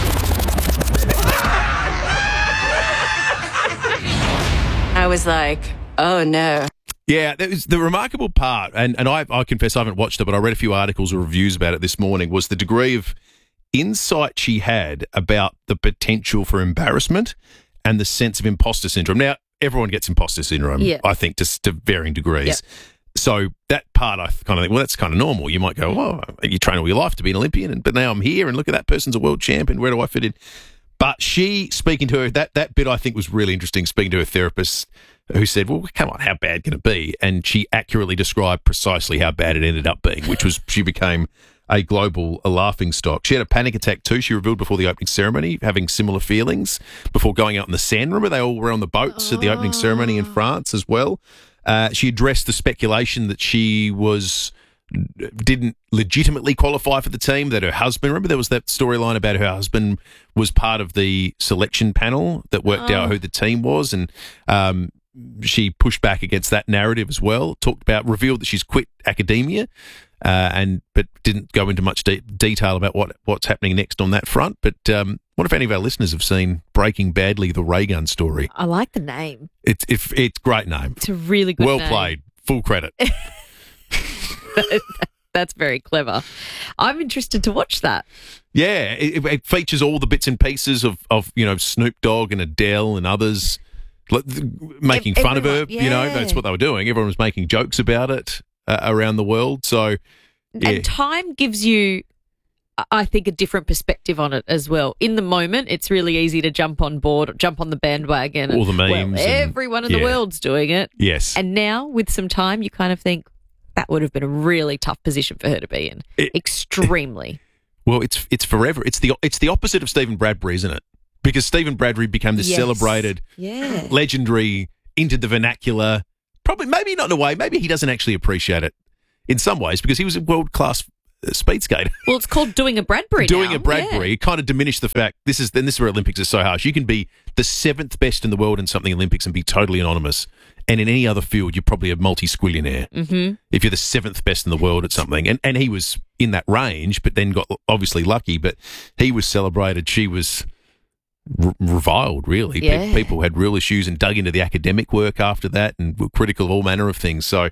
I was like, oh no.
Yeah, that was the remarkable part, and, and I, I confess I haven't watched it, but I read a few articles or reviews about it this morning, was the degree of insight she had about the potential for embarrassment and the sense of imposter syndrome. Now, everyone gets imposter syndrome,
Yeah.
I think, to, to varying degrees.
Yep.
So that part, I kind of think, well, that's kind of normal. You might go, oh, you train all your life to be an Olympian, and, but now I'm here, and look at that person's a world champion. Where do I fit in? But she, speaking to her, that, that bit I think was really interesting, speaking to her therapist, who said, well, come on, how bad can it be? And she accurately described precisely how bad it ended up being, which was she became a global a laughing stock. She had a panic attack too, she revealed before the opening ceremony, having similar feelings before going out in the sand. Remember, they all were on the boats at the opening ceremony in France as well. Uh, she addressed the speculation that she was didn't legitimately qualify for the team, that her husband, remember there was that storyline about her husband was part of the selection panel that worked
Oh.
out who the team was, and um, she pushed back against that narrative as well, talked about, revealed that she's quit academia, uh, and but didn't go into much de- detail about what what's happening next on that front. But um, what if any of our listeners have seen Breaking Badly, the Ray Gun story?
I like the name.
It's it's it's a great name.
It's a really good
well
name.
played. Full credit.
That's very clever. I'm interested to watch that.
Yeah, it, it features all the bits and pieces of, of you know Snoop Dogg and Adele and others like, making
Ev-
fun of her.
everyone,
You know,
yeah.
that's what they were doing. Everyone was making jokes about it uh, around the world. So, yeah,
And Time gives you I think, a different perspective on it as well. In the moment, it's really easy to jump on board, jump on the bandwagon.
All the memes.
Well,
and-
everyone in
yeah.
the world's doing it.
Yes.
And now, with some time, you kind of think that would have been a really tough position for her to be in.
It-
Extremely.
Well, it's it's forever. It's the it's the opposite of Stephen Bradbury, isn't it? Because Stephen Bradbury became this
Yes.
celebrated,
Yeah.
legendary, into the vernacular. Probably, maybe not in a way. Maybe he doesn't actually appreciate it in some ways because he was a world class speed skater.
Well, it's called doing a Bradbury
Doing
now.
a Bradbury
Yeah.
kind of diminished the fact this is then this is where Olympics are so harsh. You can be the seventh best in the world in something Olympics and be totally anonymous. And in any other field, you're probably a multi-squillionaire
Mm-hmm.
if you're the seventh best in the world at something. And and he was in that range, but then got obviously lucky. But he was celebrated. She was r- reviled, really. Pe-
Yeah.
People had real issues and dug into the academic work after that and were critical of all manner of things. So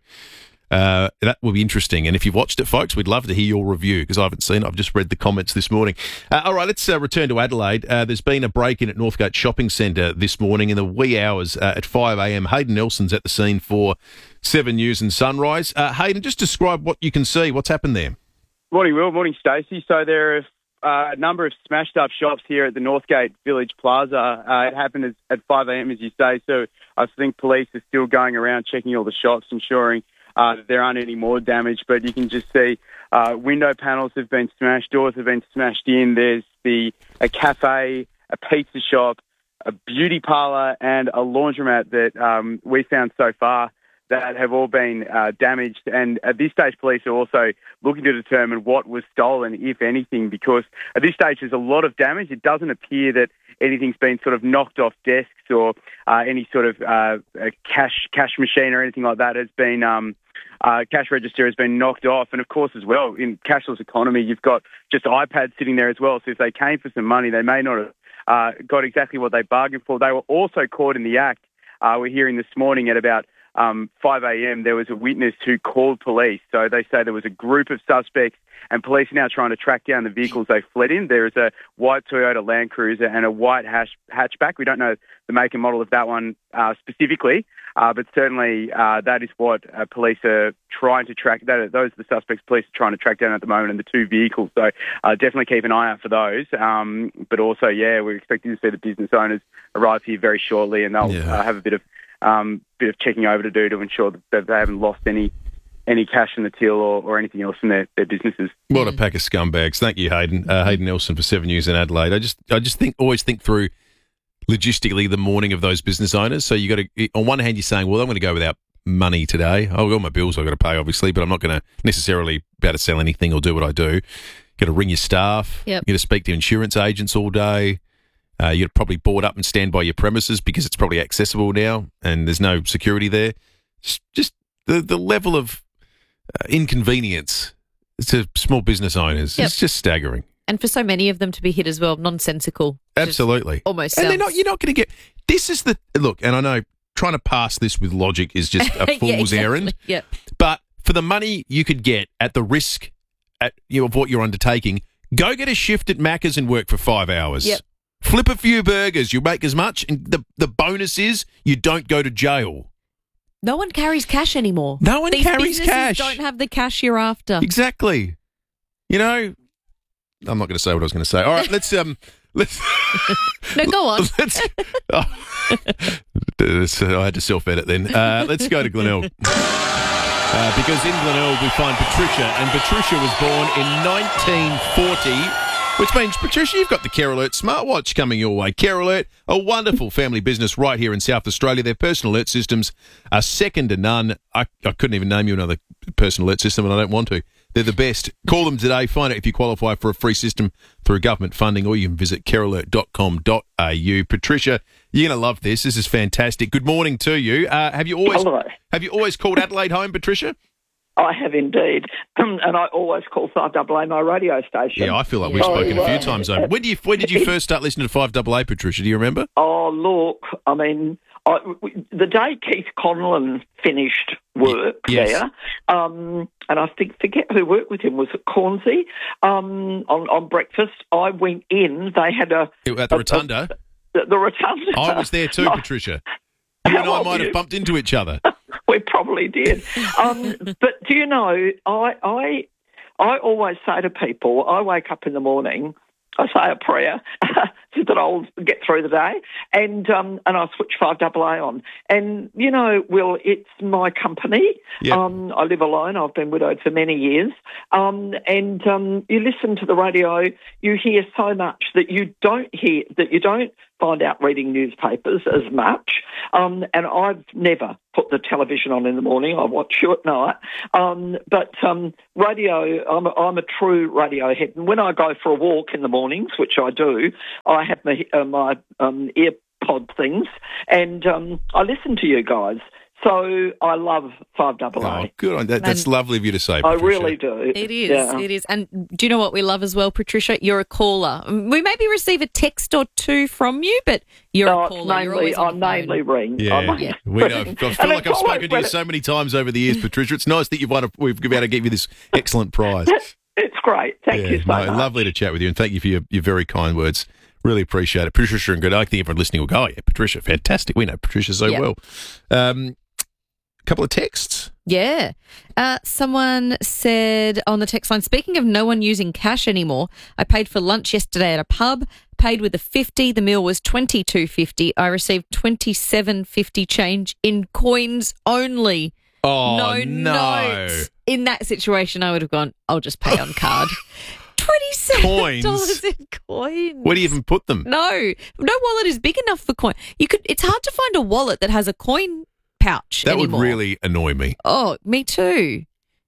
uh, that will be interesting. And if you've watched it, folks, we'd love to hear your review because I haven't seen it. I've just read the comments this morning. Uh, all right, let's uh, return to Adelaide. Uh, there's been a break-in at Northgate Shopping Centre this morning in the wee hours uh, at five a.m. Hayden Nelson's at the scene for Seven News and Sunrise. Uh, Hayden, just describe what you can see. What's happened there?
Morning, Will. Morning, Stacey. So there are uh, a number of smashed-up shops here at the Northgate Village Plaza. Uh, it happened as, at five a.m., as you say, so I think police are still going around checking all the shops, ensuring uh, that there aren't any more damage. But you can just see uh, window panels have been smashed, doors have been smashed in. There's the a cafe, a pizza shop, a beauty parlour and a laundromat that um, we found so far that have all been uh, damaged. And at this stage, police are also looking to determine what was stolen, if anything, because at this stage there's a lot of damage. It doesn't appear that anything's been sort of knocked off desks or uh, any sort of uh, a cash cash machine or anything like that has been, um, uh, cash register has been knocked off. And of course, as well, in cashless economy, you've got just iPads sitting there as well. So if they came for some money, they may not have uh, got exactly what they bargained for. They were also caught in the act. Uh, we're hearing this morning at about Um, five a.m. there was a witness who called police. So they say there was a group of suspects and police are now trying to track down the vehicles they fled in. There is a white Toyota Land Cruiser and a white hash- hatchback. We don't know the make and model of that one uh, specifically, uh, but certainly uh, that is what uh, police are trying to track. That, those are the suspects police are trying to track down at the moment, and the two vehicles. So uh, definitely keep an eye out for those. Um, but also, yeah, we're expecting to see the business owners arrive here very shortly, and they'll
Yeah.
uh, have a bit of Um, bit of checking over to do to ensure that they haven't lost any any cash in the till or, or anything else in their, their businesses.
What a pack of scumbags. Thank you, Hayden. Uh, Hayden Nelson for Seven News in Adelaide. I just I just think always think through logistically the morning of those business owners. So you got to, on one hand, you're saying, well, I'm going to go without money today. I've got my bills I've got to pay, obviously, but I'm not going to necessarily be able to sell anything or do what I do. Got to ring your staff.
Yep.
You got to speak to insurance agents all day. Uh, you're probably board up and stand by your premises because it's probably accessible now and there's no security there. Just, just the, the level of uh, inconvenience to small business owners
Yep.
is just staggering.
And for so many of them to be hit as well, nonsensical.
Absolutely.
Almost
And they're
sounds-
not, you're not going to get... This is the... Look, and I know trying to pass this with logic is just a
Yeah,
fool's
exactly.
errand.
Yep.
But for the money you could get at the risk at, you know, of what you're undertaking, go get a shift at Macca's and work for five hours.
Yep.
Flip a few burgers, you'll make as much, and the, the bonus is you don't go to jail.
No one carries cash anymore.
No one
These
carries
businesses
cash.
don't have the cash you're after.
Exactly. You know, I'm not going to say what I was going to say. All right, let's... um, let's
No, go on.
Let's, oh, so I had to self-edit then. Uh, let's go to Glenelg. Uh, because in Glenelg we find Patricia, and Patricia was born in nineteen forty, which means, Patricia, you've got the Care Alert smartwatch coming your way. Care Alert, a wonderful family business right here in South Australia. Their personal alert systems are second to none. I, I couldn't even name you another personal alert system, and I don't want to. They're the best. Call them today. Find out if you qualify for a free system through government funding, or you can visit care alert dot com dot a u. Patricia, you're going to love this. This is fantastic. Good morning to you. Uh, have you always
Hello.
have you always called Adelaide home, Patricia?
I have indeed, and I always call five A A my radio station.
Yeah, I feel like we've
So,
spoken a few
uh,
times over. When, do you, when did you first start listening to five A A, Patricia? Do you remember?
Oh, look, I mean, I, w- the day Keith Conlon finished work
Yes.
there, um, and I think, forget who worked with him, was it Cornsey, um, on, on breakfast, I went in, they had a...
At the
a-
Rotunda?
a- the, the Rotunda.
I was there too,
No,
Patricia. You and I
How
might
old
have
you?
bumped into each other.
We probably did. um, but do you know, I, I I always say to people, I wake up in the morning, I say a prayer so that I'll get through the day, and um, and I switch five double A on. And, you know, Will, it's my company.
Yep.
Um, I live alone. I've been widowed for many years. Um, and um, you listen to the radio, you hear so much that you don't hear, that you don't find out reading newspapers as much. Um, and I've never put the television on in the morning. I watch you at night. Um, but um, radio, I'm a, I'm a true radio head. And when I go for a walk in the mornings, which I do, I have my, uh, my um, earpod things, and um, I listen to you guys. So I love five double A.
Oh, good on that. That's
And
lovely of you to say,
I
Patricia.
really do.
It is,
Yeah.
it is. And do you know what we love as well, Patricia? You're a caller. We maybe receive a text or two from you, but you're
No,
a
it's
caller. You're
mainly,
always on
I
the phone.
mainly ring. I
Yeah,
mainly
we know. I
ring.
feel
And
like
it's
I've
always
spoken to you
when
so many times over the years, Patricia. It's nice that you've won a, we've been able to give you this excellent prize.
It's great. Thank
yeah,
you so
no,
much.
lovely to chat with you, and thank you for your, your very kind words. Really appreciate it. Patricia and good. I think everyone listening will go, oh, yeah, Patricia, fantastic. We know Patricia so
Yeah.
well. Um, a couple of texts.
Yeah. Uh, someone said on the text line, speaking of no one using cash anymore, I paid for lunch yesterday at a pub, paid with a fifty. The meal was twenty-two fifty. I received twenty-seven fifty change in coins only.
Oh,
no,
no.
notes. In that situation, I would have gone, I'll just pay on card. twenty-seven dollars in coins.
Where do you even put them?
No. No wallet is big enough for coin. You could. It's hard to find a wallet that has a coin pouch
That
anymore.
would really annoy me.
Oh, me too.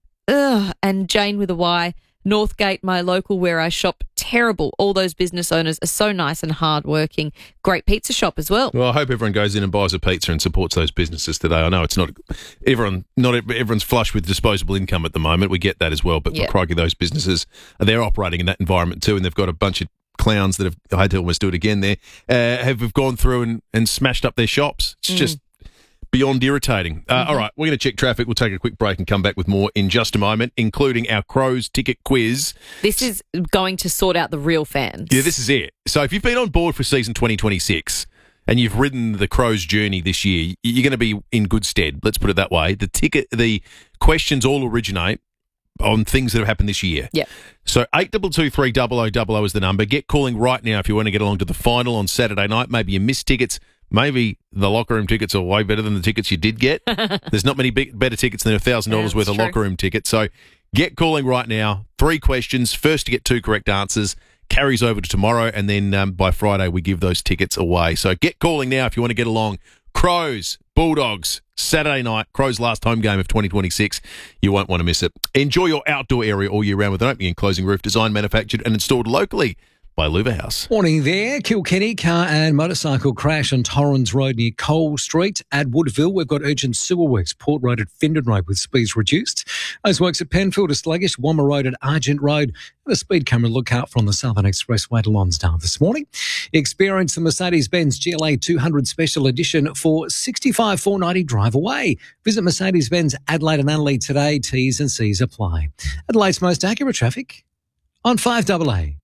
Ugh. And Jane with a Y, Northgate, my local where I shop, terrible. All those business owners are so nice and hardworking. Great pizza shop as well.
Well, I hope everyone goes in and buys a pizza and supports those businesses today. I know it's not everyone, not everyone's flush with disposable income at the moment. We get that as well, but
Yeah.
for crikey, those businesses they're operating in that environment too, and they've got a bunch of clowns that have. I had to almost do it again. There uh, have, have gone through and, and smashed up their shops. It's
Mm.
just beyond irritating. Uh,
Mm-hmm.
All right, we're going to check traffic. We'll take a quick break and come back with more in just a moment, including our Crows ticket quiz.
This is going to sort out the real fans.
Yeah, this is it. So if you've been on board for season twenty twenty-six and you've ridden the Crows journey this year, you're going to be in good stead. Let's put it that way. The ticket, the questions all originate on things that have happened this year.
Yeah.
So eight two two three double oh double oh is the number. Get calling right now if you want to get along to the final on Saturday night. Maybe you missed tickets. Maybe the locker room tickets are way better than the tickets you did get. There's not many big, better tickets than one thousand dollars
Yeah,
worth
that's
of
true.
locker room tickets. So get calling right now. Three questions. First to get two correct answers carries over to tomorrow, and then um, by Friday we give those tickets away. So get calling now if you want to get along. Crows, Bulldogs, Saturday night, Crows' last home game of twenty twenty-six. You won't want to miss it. Enjoy your outdoor area all year round with an opening and closing roof designed, manufactured and installed locally by Louver House.
Morning there. Kilkenny car and motorcycle crash on Torrens Road near Cole Street. At Woodville, we've got urgent sewer works. Port Road at Findon Road with speeds reduced. Those works at Penfield are sluggish. Wommer Road at Argent Road. And a speed camera lookout from the Southern Expressway to Lonsdale this morning. Experience the Mercedes-Benz G L A two hundred Special Edition for sixty-five thousand four hundred ninety dollars drive away. Visit Mercedes-Benz Adelaide and Adelaide today. T's and C's apply. Adelaide's most accurate traffic on five double A.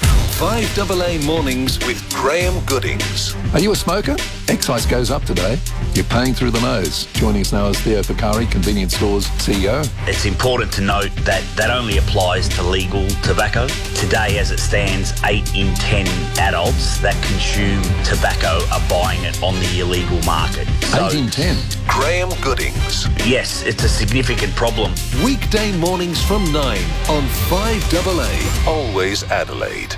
five double A mornings with Graham Goodings.
Are you a smoker? Excise goes up today. You're paying through the nose. Joining us now is Theo Picari, Convenience Stores C E O.
It's important to note that that only applies to legal tobacco. Today, as it stands, eight in ten adults that consume tobacco are buying it on the illegal market. So,
eight in ten.
Graham Goodings.
yes, it's a significant problem.
Weekday mornings from nine on five double A. Always Adelaide.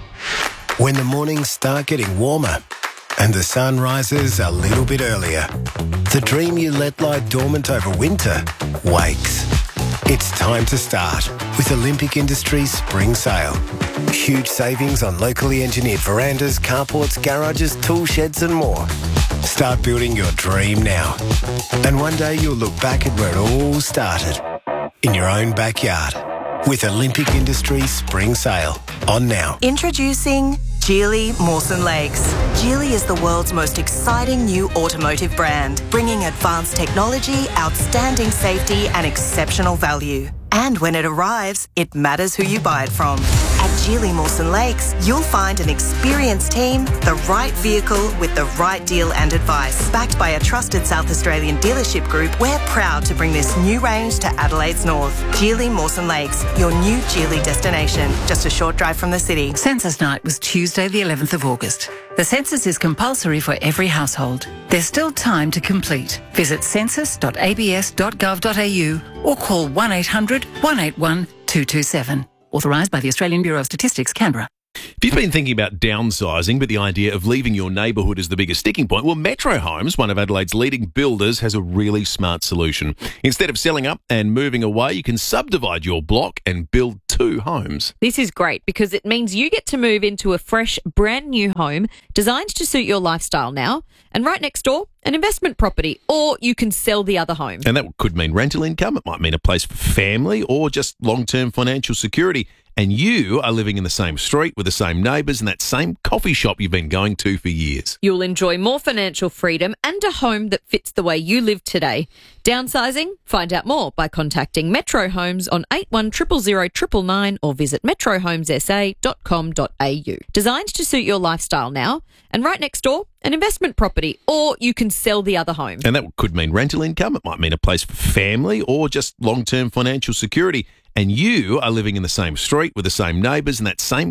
When the mornings start getting warmer and the sun rises a little bit earlier, the dream you let lie dormant over winter wakes. It's time to start with Olympic Industries Spring Sale. Huge savings on locally engineered verandas, carports, garages, tool sheds and more. Start building your dream now. And one day you'll look back at where it all started, in your own backyard. With Olympic Industries Spring Sale on now.
Introducing Geely Mawson Lakes. Geely is the world's most exciting new automotive brand, bringing advanced technology, outstanding safety and exceptional value. And when it arrives, it matters who you buy it from. At Geely Mawson Lakes, you'll find an experienced team, the right vehicle with the right deal and advice. Backed by a trusted South Australian dealership group, we're proud to bring this new range to Adelaide's north. Geely Mawson Lakes, your new Geely destination, just a short drive from the city.
Census night was Tuesday the eleventh of August. The census is compulsory for every household. There's still time to complete. Visit census dot a b s dot gov dot a u or call one eight hundred, one eight one, two two seven. Authorised by the Australian Bureau of Statistics, Canberra.
If you've been thinking about downsizing, but the idea of leaving your neighbourhood is the biggest sticking point, well, Metro Homes, one of Adelaide's leading builders, has a really smart solution. Instead of selling up and moving away, you can subdivide your block and build two homes.
This is great because it means you get to move into a fresh, brand new home designed to suit your lifestyle now, and right next door, an investment property, or you can sell the other home.
And that could mean rental income, it might mean a place for family, or just long-term financial security. And you are living in the same street with the same neighbours and that same coffee shop you've been going to for years.
You'll enjoy more financial freedom and a home that fits the way you live today. Downsizing? Find out more by contacting Metro Homes on eight one zero zero zero nine nine or visit metro homes s a dot com dot a u. Designed to suit your lifestyle now, and right next door, an investment property, or you can sell the other home.
And that could mean rental income, it might mean a place for family, or just long-term financial security. And you are living in the same street with the same neighbours and that same